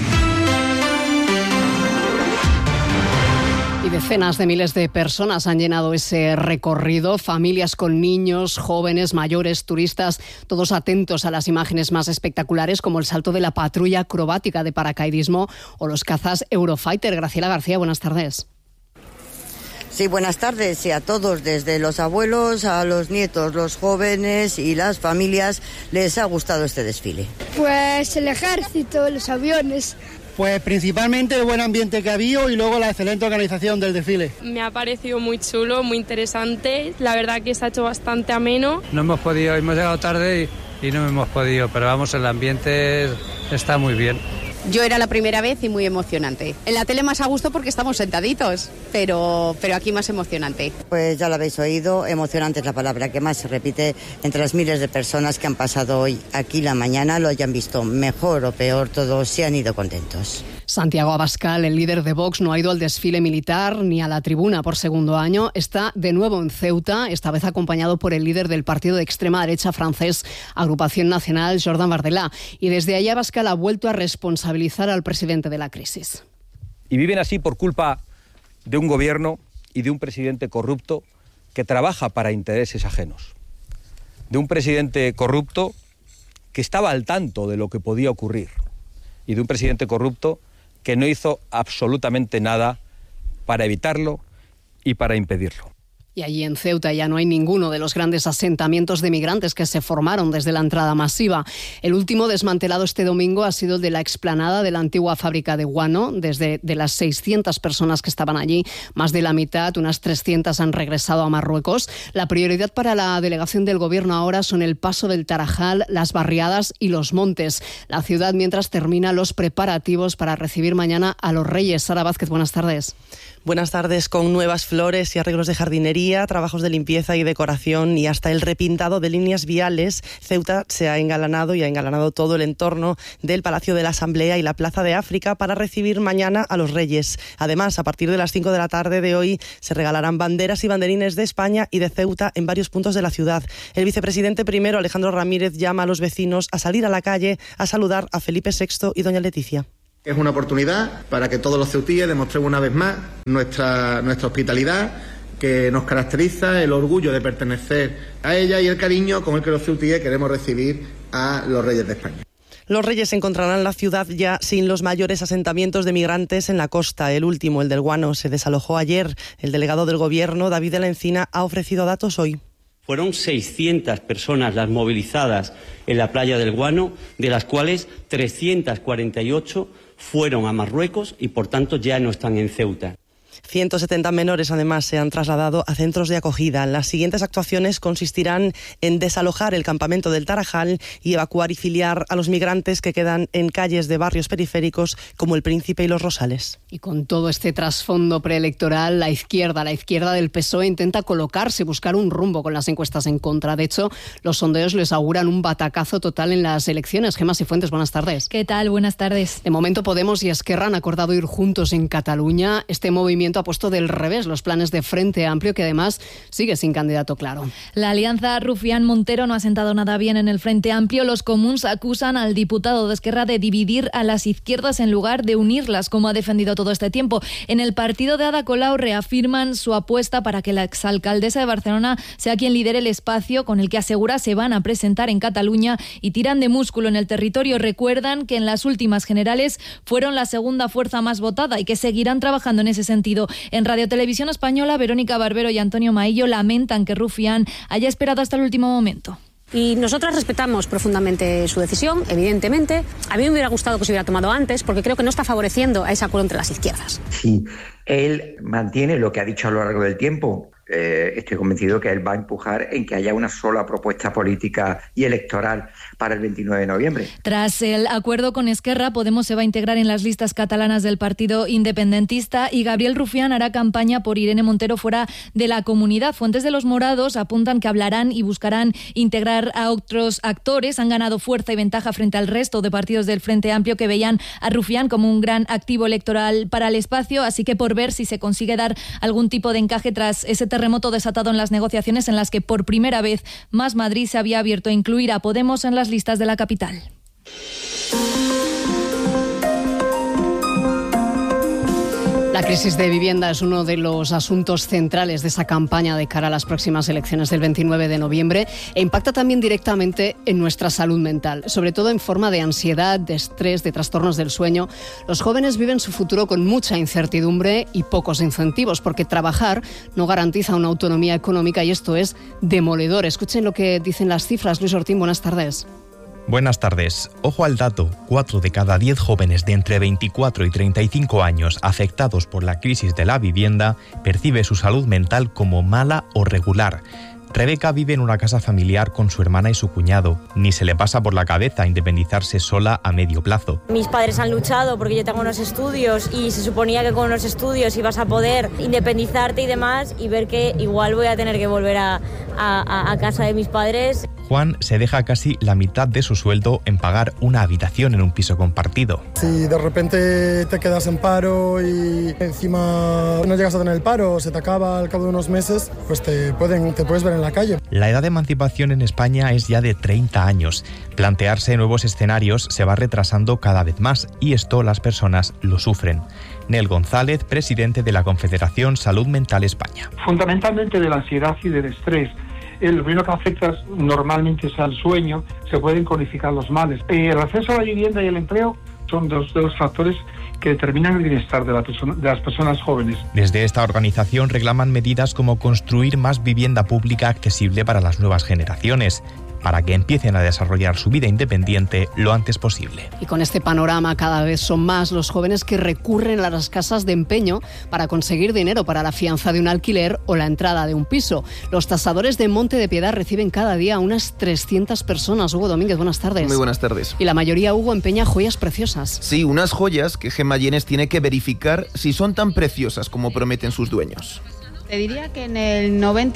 Y decenas de miles de personas han llenado ese recorrido, familias con niños, jóvenes, mayores, turistas, todos atentos a las imágenes más espectaculares, como el salto de la patrulla acrobática de paracaidismo o los cazas Eurofighter. Graciela García, buenas tardes. Sí, buenas tardes, y a todos, desde los abuelos a los nietos, los jóvenes y las familias, les ha gustado este desfile. Pues el ejército, los aviones. Pues principalmente el buen ambiente que ha habido y luego la excelente organización del desfile. Me ha parecido muy chulo, muy interesante, la verdad que se ha hecho bastante ameno. No hemos podido, hemos llegado tarde y no hemos podido, pero vamos, el ambiente está muy bien. Yo era la primera vez y muy emocionante. En la tele más a gusto porque estamos sentaditos, pero aquí más emocionante. Pues ya lo habéis oído, emocionante es la palabra que más se repite entre las miles de personas que han pasado hoy aquí la mañana, lo hayan visto mejor o peor, todos se han ido contentos. Santiago Abascal, el líder de Vox, no ha ido al desfile militar ni a la tribuna por segundo año. Está de nuevo en Ceuta, esta vez acompañado por el líder del partido de extrema derecha francés, Agrupación Nacional, Jordan Bardella. Y desde ahí Abascal ha vuelto a responsabilizar al presidente de la crisis. Y viven así por culpa de un gobierno y de un presidente corrupto que trabaja para intereses ajenos. De un presidente corrupto que estaba al tanto de lo que podía ocurrir. Y de un presidente corrupto que no hizo absolutamente nada para evitarlo y para impedirlo. Y allí en Ceuta ya no hay ninguno de los grandes asentamientos de migrantes que se formaron desde la entrada masiva. El último desmantelado este domingo ha sido el de la explanada de la antigua fábrica de guano. Desde las 600 personas que estaban allí, más de la mitad, unas 300, han regresado a Marruecos. La prioridad para la delegación del Gobierno ahora son el paso del Tarajal, las barriadas y los montes. La ciudad, mientras, termina los preparativos para recibir mañana a los Reyes. Sara Vázquez, buenas tardes. Buenas tardes. Con nuevas flores y arreglos de jardinería, trabajos de limpieza y decoración y hasta el repintado de líneas viales, Ceuta se ha engalanado todo el entorno del Palacio de la Asamblea y la Plaza de África para recibir mañana a los Reyes. Además, a partir de las 5 de la tarde de hoy se regalarán banderas y banderines de España y de Ceuta en varios puntos de la ciudad. El vicepresidente primero, Alejandro Ramírez, llama a los vecinos a salir a la calle a saludar a Felipe VI y doña Leticia. Es una oportunidad para que todos los ceutíes demostremos una vez más nuestra hospitalidad, que nos caracteriza, el orgullo de pertenecer a ella y el cariño con el que los ceutíes queremos recibir a los Reyes de España. Los Reyes encontrarán la ciudad ya sin los mayores asentamientos de migrantes en la costa. El último, el del Guano, se desalojó ayer. El delegado del Gobierno, David de la Encina, ha ofrecido datos hoy. Fueron 600 personas las movilizadas en la playa del Guano, de las cuales 348 fueron a Marruecos y, por tanto, ya no están en Ceuta. 170 menores, además, se han trasladado a centros de acogida. Las siguientes actuaciones consistirán en desalojar el campamento del Tarajal y evacuar y filiar a los migrantes que quedan en calles de barrios periféricos como El Príncipe y Los Rosales. Y con todo este trasfondo preelectoral, la izquierda del PSOE intenta colocarse, buscar un rumbo con las encuestas en contra. De hecho, los sondeos les auguran un batacazo total en las elecciones. Gemma Cifuentes, buenas tardes. ¿Qué tal? Buenas tardes. De momento, Podemos y Esquerra han acordado ir juntos en Cataluña. Este movimiento ha puesto del revés los planes de Frente Amplio, que además sigue sin candidato claro. La alianza Rufián-Montero no ha sentado nada bien en el Frente Amplio. Los comuns acusan al diputado de Esquerra de dividir a las izquierdas en lugar de unirlas, como ha defendido todo este tiempo. En el partido de Ada Colau reafirman su apuesta para que la exalcaldesa de Barcelona sea quien lidere el espacio con el que asegura se van a presentar en Cataluña, y tiran de músculo en el territorio. Recuerdan que en las últimas generales fueron la segunda fuerza más votada y que seguirán trabajando en ese sentido. En Radio Televisión Española, Verónica Barbero y Antonio Maillo lamentan que Rufián haya esperado hasta el último momento. Y nosotras respetamos profundamente su decisión, evidentemente. A mí me hubiera gustado que se hubiera tomado antes, porque creo que no está favoreciendo a ese acuerdo entre las izquierdas. Si él mantiene lo que ha dicho a lo largo del tiempo, estoy convencido que él va a empujar en que haya una sola propuesta política y electoral para el 29 de noviembre. Tras el acuerdo con Esquerra, Podemos se va a integrar en las listas catalanas del partido independentista y Gabriel Rufián hará campaña por Irene Montero fuera de la comunidad. Fuentes de los morados apuntan que hablarán y buscarán integrar a otros actores. Han ganado fuerza y ventaja frente al resto de partidos del Frente Amplio, que veían a Rufián como un gran activo electoral para el espacio, así que por ver si se consigue dar algún tipo de encaje tras ese terremoto desatado en las negociaciones en las que por primera vez Más Madrid se había abierto a incluir a Podemos en las listas de la capital. La crisis de vivienda es uno de los asuntos centrales de esa campaña de cara a las próximas elecciones del 29 de noviembre e impacta también directamente en nuestra salud mental, sobre todo en forma de ansiedad, de estrés, de trastornos del sueño. Los jóvenes viven su futuro con mucha incertidumbre y pocos incentivos, porque trabajar no garantiza una autonomía económica y esto es demoledor. Escuchen lo que dicen las cifras. Luis Ortín, buenas tardes. Buenas tardes. Ojo al dato, 4 de cada 10 jóvenes de entre 24 y 35 años afectados por la crisis de la vivienda percibe su salud mental como mala o regular. Rebeca vive en una casa familiar con su hermana y su cuñado. Ni se le pasa por la cabeza independizarse sola a medio plazo. Mis padres han luchado porque yo tengo unos estudios y se suponía que con los estudios ibas a poder independizarte y demás, y ver que igual voy a tener que volver a casa de mis padres. Juan se deja casi la mitad de su sueldo en pagar una habitación en un piso compartido. Si de repente te quedas en paro y encima no llegas a tener el paro, se te acaba al cabo de unos meses, pues te puedes ver en la calle. La edad de emancipación en España es ya de 30 años. Plantearse nuevos escenarios se va retrasando cada vez más y esto las personas lo sufren. Nel González, presidente de la Confederación Salud Mental España. Fundamentalmente de la ansiedad y del estrés. Lo primero que afecta normalmente es al sueño, se pueden cronificar los males. El acceso a la vivienda y el empleo son dos de los factores que determinan el bienestar de las personas jóvenes. Desde esta organización reclaman medidas como construir más vivienda pública accesible para las nuevas generaciones, para que empiecen a desarrollar su vida independiente lo antes posible. Y con este panorama cada vez son más los jóvenes que recurren a las casas de empeño para conseguir dinero para la fianza de un alquiler o la entrada de un piso. Los tasadores de Monte de Piedad reciben cada día unas 300 personas. Hugo Domínguez, buenas tardes. Muy buenas tardes. Y la mayoría, Hugo, empeña joyas preciosas. Sí, unas joyas que Gemma Llenes tiene que verificar si son tan preciosas como prometen sus dueños. Te diría que en el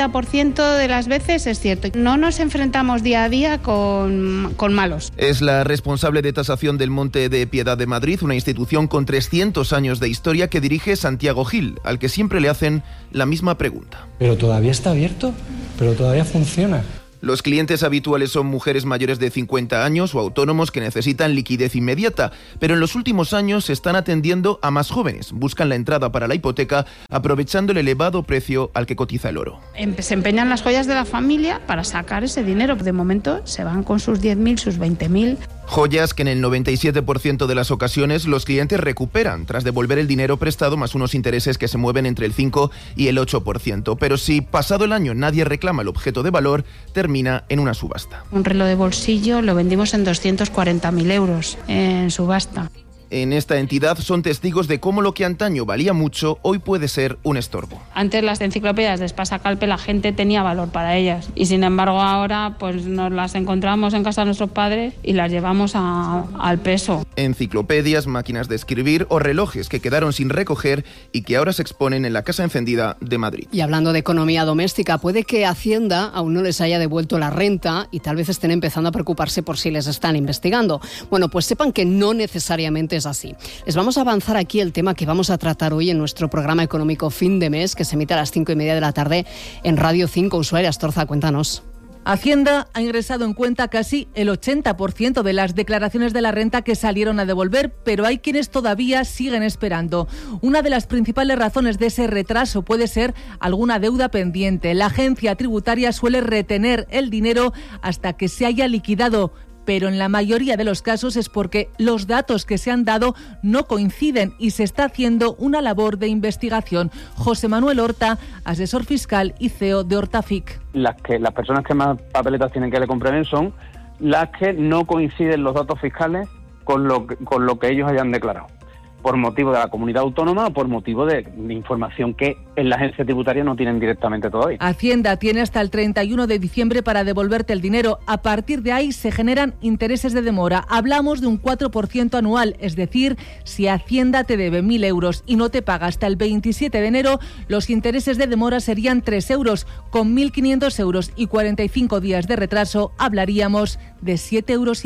90% de las veces es cierto. No nos enfrentamos día a día con malos. Es la responsable de tasación del Monte de Piedad de Madrid, una institución con 300 años de historia que dirige Santiago Gil, al que siempre le hacen la misma pregunta. ¿Pero todavía está abierto? ¿Pero todavía funciona? Los clientes habituales son mujeres mayores de 50 años o autónomos que necesitan liquidez inmediata, pero en los últimos años se están atendiendo a más jóvenes. Buscan la entrada para la hipoteca aprovechando el elevado precio al que cotiza el oro. Se empeñan las joyas de la familia para sacar ese dinero. De momento se van con sus 10.000, sus 20.000. Joyas que en el 97% de las ocasiones los clientes recuperan tras devolver el dinero prestado más unos intereses que se mueven entre el 5 y el 8%. Pero si pasado el año nadie reclama el objeto de valor, termina en una subasta. Un reloj de bolsillo lo vendimos en 240.000 euros en subasta. En esta entidad son testigos de cómo lo que antaño valía mucho hoy puede ser un estorbo. Antes las enciclopedias de Espasa-Calpe la gente tenía valor para ellas y sin embargo ahora pues nos las encontramos en casa de nuestros padres y las llevamos al peso. Enciclopedias, máquinas de escribir o relojes que quedaron sin recoger y que ahora se exponen en la Casa Encendida de Madrid. Y hablando de economía doméstica, puede que Hacienda aún no les haya devuelto la renta y tal vez estén empezando a preocuparse por si les están investigando. Bueno, pues sepan que no necesariamente es así. Les vamos a avanzar aquí el tema que vamos a tratar hoy en nuestro programa económico Fin de Mes, que se emite a las 5:30 de la tarde en Radio 5. Ushuaia Astorza, cuéntanos. Hacienda ha ingresado en cuenta casi el 80% de las declaraciones de la renta que salieron a devolver, pero hay quienes todavía siguen esperando. Una de las principales razones de ese retraso puede ser alguna deuda pendiente. La agencia tributaria suele retener el dinero hasta que se haya liquidado, pero en la mayoría de los casos es porque los datos que se han dado no coinciden y se está haciendo una labor de investigación. José Manuel Horta, asesor fiscal y CEO de Hortafic. Las personas que más papeletas tienen que le comprueben son las que no coinciden los datos fiscales con lo que ellos hayan declarado, por motivo de la comunidad autónoma o por motivo de información que en la agencia tributaria no tienen directamente todavía. Hacienda tiene hasta el 31 de diciembre para devolverte el dinero. A partir de ahí se generan intereses de demora. Hablamos de un 4% anual, es decir, si Hacienda te debe 1.000 euros y no te paga hasta el 27 de enero, los intereses de demora serían 3 euros. Con 1.500 euros y 45 días de retraso, hablaríamos de 7,5 euros.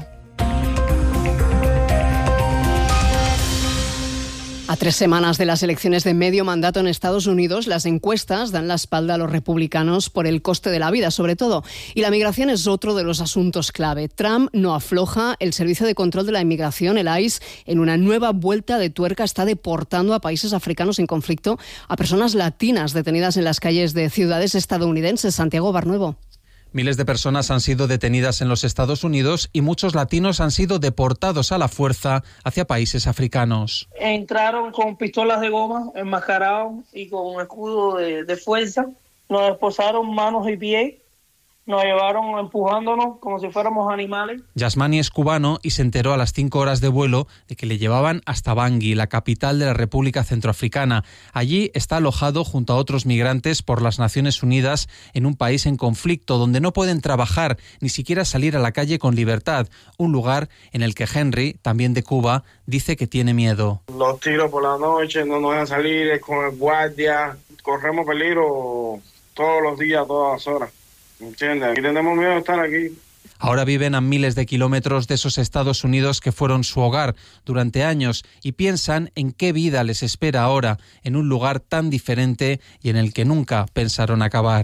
A 3 semanas de las elecciones de medio mandato en Estados Unidos, las encuestas dan la espalda a los republicanos por el coste de la vida, sobre todo. Y la migración es otro de los asuntos clave. Trump no afloja. El Servicio de Control de la Inmigración, el ICE, en una nueva vuelta de tuerca está deportando a países africanos en conflicto a personas latinas detenidas en las calles de ciudades estadounidenses. Santiago Barnuevo. Miles de personas han sido detenidas en los Estados Unidos y muchos latinos han sido deportados a la fuerza hacia países africanos. Entraron con pistolas de goma, enmascarados y con escudo de fuerza. Nos esposaron manos y pies. Nos llevaron empujándonos como si fuéramos animales. Yasmani es cubano y se enteró a las 5 horas de vuelo de que le llevaban hasta Bangui, la capital de la República Centroafricana. Allí está alojado junto a otros migrantes por las Naciones Unidas en un país en conflicto donde no pueden trabajar ni siquiera salir a la calle con libertad. Un lugar en el que Henry, también de Cuba, dice que tiene miedo. Los tiros por la noche, no nos dejan salir con el guardia. Corremos peligro todos los días, todas las horas. ¿Entiendes? Y tenemos miedo de estar aquí. Ahora viven a miles de kilómetros de esos Estados Unidos que fueron su hogar durante años y piensan en qué vida les espera ahora en un lugar tan diferente y en el que nunca pensaron acabar.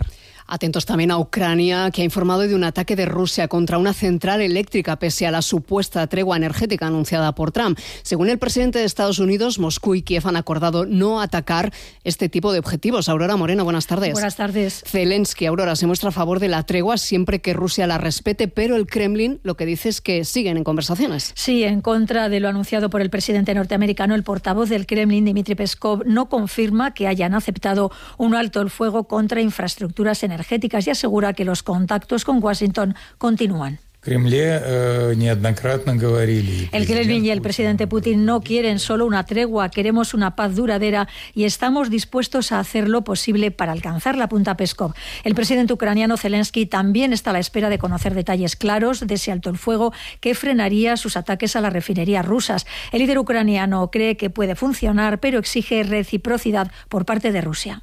Atentos también a Ucrania, que ha informado de un ataque de Rusia contra una central eléctrica pese a la supuesta tregua energética anunciada por Trump. Según el presidente de Estados Unidos, Moscú y Kiev han acordado no atacar este tipo de objetivos. Aurora Moreno, buenas tardes. Buenas tardes. Zelensky, Aurora, se muestra a favor de la tregua siempre que Rusia la respete, pero el Kremlin lo que dice es que siguen en conversaciones. Sí, en contra de lo anunciado por el presidente norteamericano, el portavoz del Kremlin, Dmitry Peskov, no confirma que hayan aceptado un alto el fuego contra infraestructuras energéticas y asegura que los contactos con Washington continúan. El Kremlin y el presidente Putin no quieren solo una tregua, queremos una paz duradera y estamos dispuestos a hacer lo posible para alcanzarla, apunta Peskov. El presidente ucraniano Zelensky también está a la espera de conocer detalles claros de ese alto el fuego que frenaría sus ataques a las refinerías rusas. El líder ucraniano cree que puede funcionar, pero exige reciprocidad por parte de Rusia.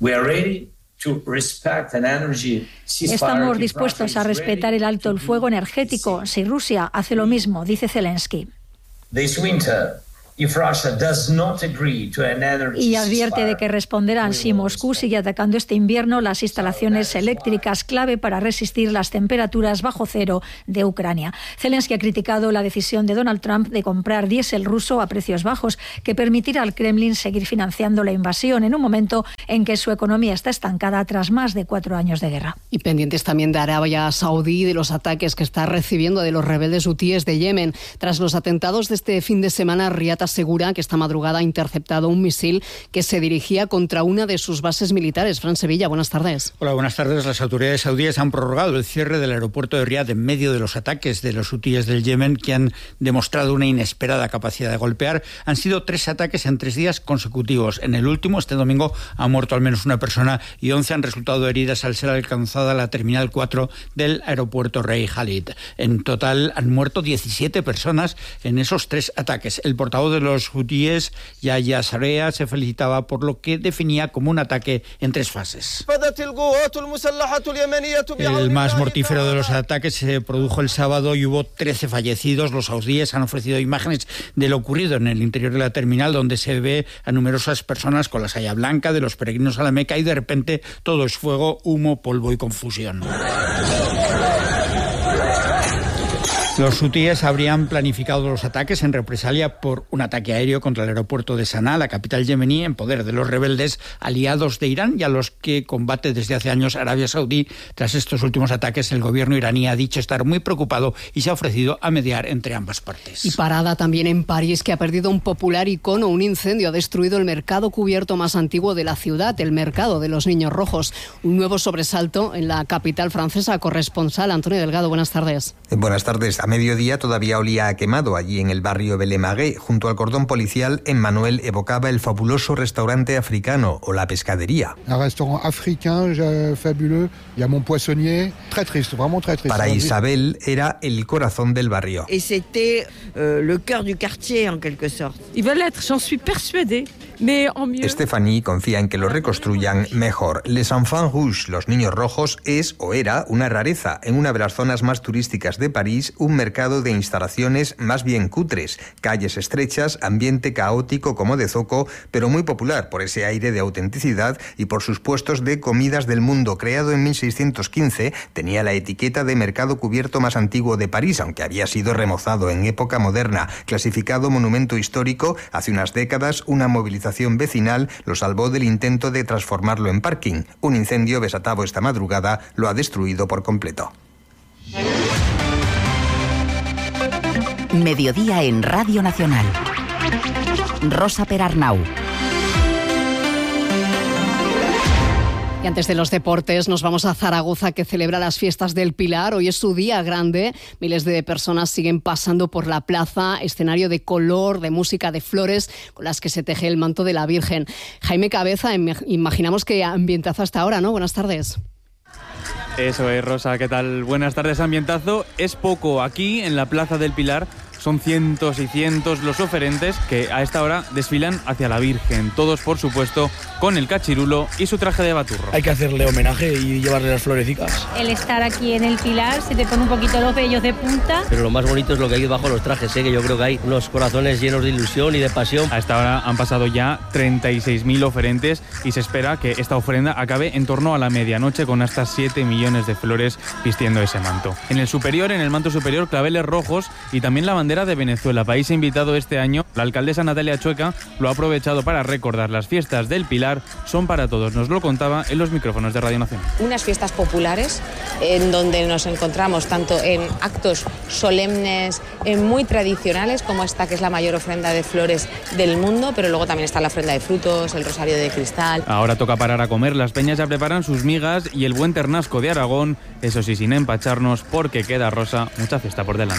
Estamos dispuestos a respetar el alto el fuego energético si Rusia hace lo mismo, dice Zelensky. Y advierte de que responderán si Moscú sigue atacando este invierno las instalaciones eléctricas clave para resistir las temperaturas bajo cero de Ucrania. Zelensky ha criticado la decisión de Donald Trump de comprar diésel ruso a precios bajos, que permitirá al Kremlin seguir financiando la invasión en un momento en que su economía está estancada tras más de 4 años de guerra. Y pendientes también de Arabia Saudí y de los ataques que está recibiendo de los rebeldes hutíes de Yemen. Tras los atentados de este fin de semana, Riad asegura que esta madrugada ha interceptado un misil que se dirigía contra una de sus bases militares. Fran Sevilla, buenas tardes. Hola, buenas tardes. Las autoridades saudíes han prorrogado el cierre del aeropuerto de Riad en medio de los ataques de los hutíes del Yemen, que han demostrado una inesperada capacidad de golpear. Han sido 3 ataques en 3 días consecutivos. En el último, este domingo, ha muerto al menos una persona y 11 han resultado heridas al ser alcanzada la terminal 4 del aeropuerto Rey Khalid. En total han muerto 17 personas en esos 3 ataques. El portavoz de los hutíes, Yahya Sarea, se felicitaba por lo que definía como un ataque en 3 fases. El más mortífero de los ataques se produjo el sábado y hubo 13 fallecidos. Los saudíes han ofrecido imágenes de lo ocurrido en el interior de la terminal, donde se ve a numerosas personas con la saya blanca de los peregrinos a la Meca, y de repente todo es fuego, humo, polvo y confusión. Los hutíes habrían planificado los ataques en represalia por un ataque aéreo contra el aeropuerto de Sanaa, la capital yemení, en poder de los rebeldes aliados de Irán y a los que combate desde hace años Arabia Saudí. Tras estos últimos ataques, el gobierno iraní ha dicho estar muy preocupado y se ha ofrecido a mediar entre ambas partes. Y parada también en París, que ha perdido un popular icono. Un incendio ha destruido el mercado cubierto más antiguo de la ciudad, el mercado de los Niños Rojos. Un nuevo sobresalto en la capital francesa. Corresponsal Antonio Delgado, buenas tardes. Buenas tardes. A mediodía todavía olía a quemado allí en el barrio Belemagué. Junto al cordón policial, Emmanuel evocaba el fabuloso restaurante africano o la pescadería. Un restaurant africain fabuleux. Il y a mon poissonnier. Très triste, vraiment très triste. Para Isabel era el corazón del barrio. Et c'était le cœur du quartier en quelque sorte. Ils veulent l'être, j'en suis persuadée. Mais en mieux. Stephanie confía en que lo reconstruyan mejor. Les Enfants Rouges, los niños rojos, es o era una rareza. En una de las zonas más turísticas de París, un mercado de instalaciones más bien cutres, calles estrechas, ambiente caótico como de zoco, pero muy popular por ese aire de autenticidad y por sus puestos de comidas del mundo. Creado en 1615, tenía la etiqueta de mercado cubierto más antiguo de París, aunque había sido remozado en época moderna. Clasificado monumento histórico, hace unas décadas una movilización vecinal lo salvó del intento de transformarlo en parking. Un incendio desatado esta madrugada lo ha destruido por completo. Mediodía en Radio Nacional. Rosa Perarnau. Y antes de los deportes nos vamos a Zaragoza, que celebra las fiestas del Pilar. Hoy es su día grande. Miles de personas siguen pasando por la plaza, escenario de color, de música, de flores, con las que se teje el manto de la Virgen. Jaime Cabeza, imaginamos que ambientazo hasta ahora, ¿no? Buenas tardes. Eso es, Rosa, ¿qué tal? Buenas tardes. Ambientazo es poco aquí en la Plaza del Pilar. Son cientos y cientos los oferentes que a esta hora desfilan hacia la Virgen, todos por supuesto con el cachirulo y su traje de baturro. Hay que hacerle homenaje y llevarle las florecicas. El estar aquí en el Pilar se te pone un poquito los vellos de punta. Pero lo más bonito es lo que hay debajo de los trajes, que yo creo que hay unos corazones llenos de ilusión y de pasión. A esta hora han pasado ya 36.000 oferentes y se espera que esta ofrenda acabe en torno a la medianoche con hasta 7 millones de flores vistiendo ese manto. En el manto superior, claveles rojos y también la bandera de Venezuela, país invitado este año. La alcaldesa Natalia Chueca lo ha aprovechado para recordar las fiestas del Pilar son para todos. Nos lo contaba en los micrófonos de Radio Nacional. Unas fiestas populares en donde nos encontramos tanto en actos solemnes, muy tradicionales como esta que es la mayor ofrenda de flores del mundo, pero luego también está la ofrenda de frutos, el rosario de cristal. Ahora toca parar a comer. Las peñas ya preparan sus migas y el buen ternasco de Aragón, eso sí, sin empacharnos, porque queda, Rosa, mucha fiesta por delante.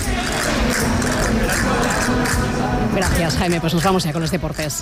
Gracias, Jaime. Pues nos vamos ya con los deportes.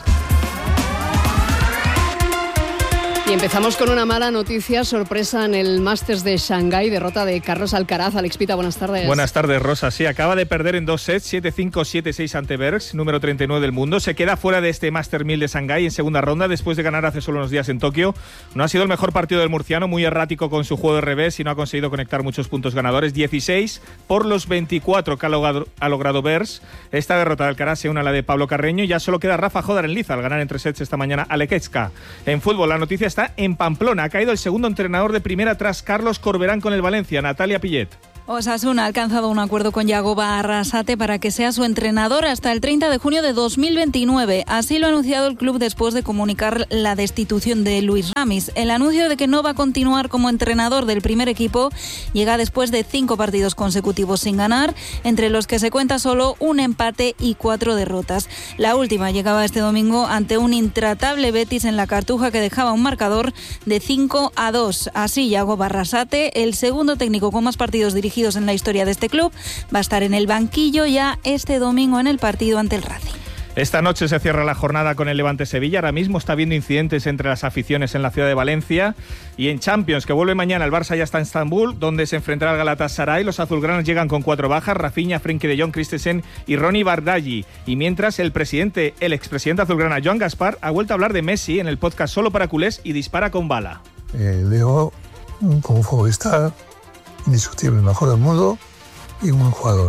Y empezamos con una mala noticia, sorpresa en el Masters de Shanghái, derrota de Carlos Alcaraz. Alex Pita, buenas tardes. Buenas tardes, Rosa. Sí, acaba de perder en 2 sets, 7-5, 7-6 ante Bergs, número 39 del mundo. Se queda fuera de este Master 1000 de Shanghái en segunda ronda, después de ganar hace solo unos días en Tokio. No ha sido el mejor partido del murciano, muy errático con su juego de revés y no ha conseguido conectar muchos puntos ganadores. 16 por los 24 que ha logrado Bergs. Esta derrota de Alcaraz se une a la de Pablo Carreño y ya solo queda Rafa Jódar en liza al ganar en 3 sets esta mañana a Lekechka. En fútbol, la noticia está en Pamplona. Ha caído el segundo entrenador de primera tras Carlos Corberán con el Valencia, Natalia Pillet. Osasuna ha alcanzado un acuerdo con Yagoba Arrasate para que sea su entrenador hasta el 30 de junio de 2029. Así lo ha anunciado el club después de comunicar la destitución de Luis Ramis. El anuncio de que no va a continuar como entrenador del primer equipo llega después de 5 partidos consecutivos sin ganar, entre los que se cuenta solo un empate y 4 derrotas. La última llegaba este domingo ante un intratable Betis en la Cartuja que dejaba un marcador de 5-2. Así Yagoba Arrasate, el segundo técnico con más partidos dirigidos en la historia de este club, va a estar en el banquillo ya este domingo en el partido ante el Racing. Esta noche se cierra la jornada con el Levante-Sevilla. Ahora mismo está habiendo incidentes entre las aficiones en la ciudad de Valencia. Y en Champions, que vuelve mañana, el Barça ya está en Estambul, donde se enfrentará al Galatasaray. Los azulgranas llegan con 4 bajas: Rafinha, Frenkie de Jong, Christensen y Ronny Bardghji. Y mientras, el expresidente azulgrana Joan Gaspar ha vuelto a hablar de Messi en el podcast Solo para Culés y dispara con bala. Leo, como futbolista indiscutible, el mejor del mundo y un buen jugador.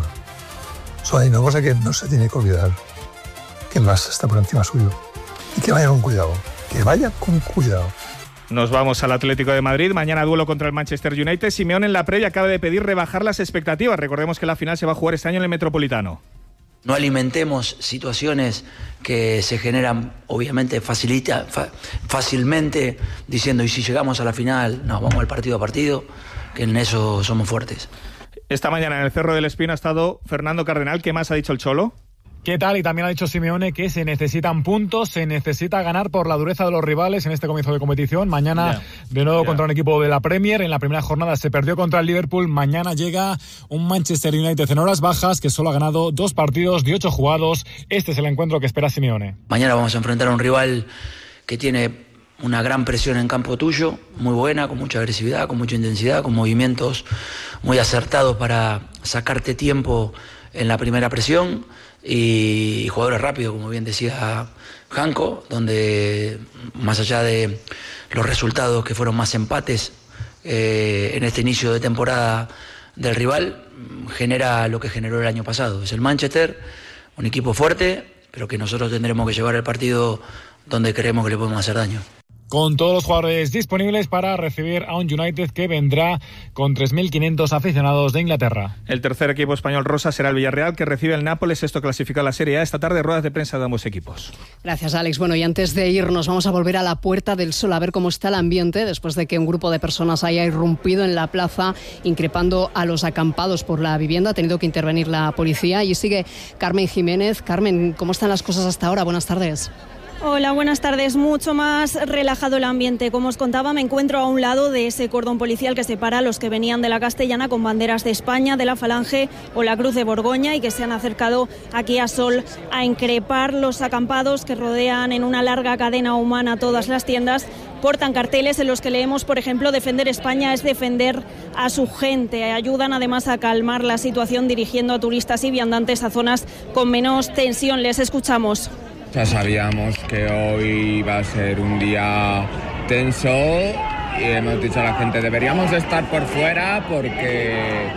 Solo hay una cosa que no se tiene que olvidar, que el Barça está por encima suyo. Y que vaya con cuidado, que vaya con cuidado. Nos vamos al Atlético de Madrid. Mañana duelo contra el Manchester United. Simeone en la previa acaba de pedir rebajar las expectativas. Recordemos que la final se va a jugar este año en el Metropolitano. No alimentemos situaciones que se generan, obviamente, fácilmente, diciendo, y si llegamos a la final, no, vamos al partido a partido, que en eso somos fuertes. Esta mañana en el Cerro del Espino ha estado Fernando Cardenal. ¿Qué más ha dicho el Cholo? ¿Qué tal? Y también ha dicho Simeone que se necesitan puntos, se necesita ganar por la dureza de los rivales en este comienzo de competición. Mañana de nuevo contra un equipo de la Premier. En la primera jornada se perdió contra el Liverpool. Mañana llega un Manchester United en horas bajas que solo ha ganado 2 partidos de 8 jugados. Este es el encuentro que espera Simeone. Mañana vamos a enfrentar a un rival que tiene una gran presión en campo tuyo, muy buena, con mucha agresividad, con mucha intensidad, con movimientos muy acertados para sacarte tiempo en la primera presión. Y jugadores rápidos, como bien decía Janko, donde más allá de los resultados que fueron más empates en este inicio de temporada del rival, genera lo que generó el año pasado. Es el Manchester, un equipo fuerte, pero que nosotros tendremos que llevar el partido donde creemos que le podemos hacer daño. Con todos los jugadores disponibles para recibir a un United que vendrá con 3.500 aficionados de Inglaterra. El tercer equipo español, Rosa, será el Villarreal, que recibe el Nápoles, esto clasifica la Serie A. Esta tarde ruedas de prensa de ambos equipos. Gracias, Alex. Bueno, y antes de irnos vamos a volver a la Puerta del Sol a ver cómo está el ambiente después de que un grupo de personas haya irrumpido en la plaza increpando a los acampados por la vivienda. Ha tenido que intervenir la policía y sigue Carmen Jiménez. Carmen, ¿cómo están las cosas hasta ahora? Buenas tardes. Hola, buenas tardes. Mucho más relajado el ambiente. Como os contaba, me encuentro a un lado de ese cordón policial que separa a los que venían de la Castellana con banderas de España, de la Falange o la Cruz de Borgoña y que se han acercado aquí a Sol a increpar. Los acampados que rodean en una larga cadena humana todas las tiendas portan carteles en los que leemos, por ejemplo, defender España es defender a su gente. Ayudan además a calmar la situación dirigiendo a turistas y viandantes a zonas con menos tensión. Les escuchamos. Ya sabíamos que hoy iba a ser un día tenso y hemos dicho a la gente deberíamos de estar por fuera porque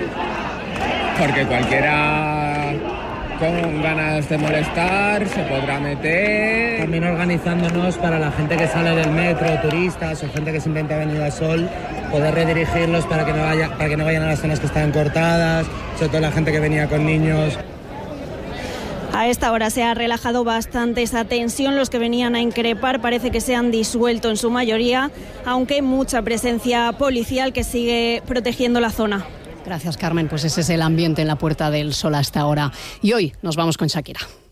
cualquiera con ganas de molestar se podrá meter. También organizándonos para la gente que sale del metro, turistas o gente que simplemente ha venido a Sol, poder redirigirlos para que no vayan a las zonas que estaban cortadas, sobre todo la gente que venía con niños. A esta hora se ha relajado bastante esa tensión. Los que venían a increpar parece que se han disuelto en su mayoría, aunque mucha presencia policial que sigue protegiendo la zona. Gracias, Carmen. Pues ese es el ambiente en la Puerta del Sol hasta ahora. Y hoy nos vamos con Shakira.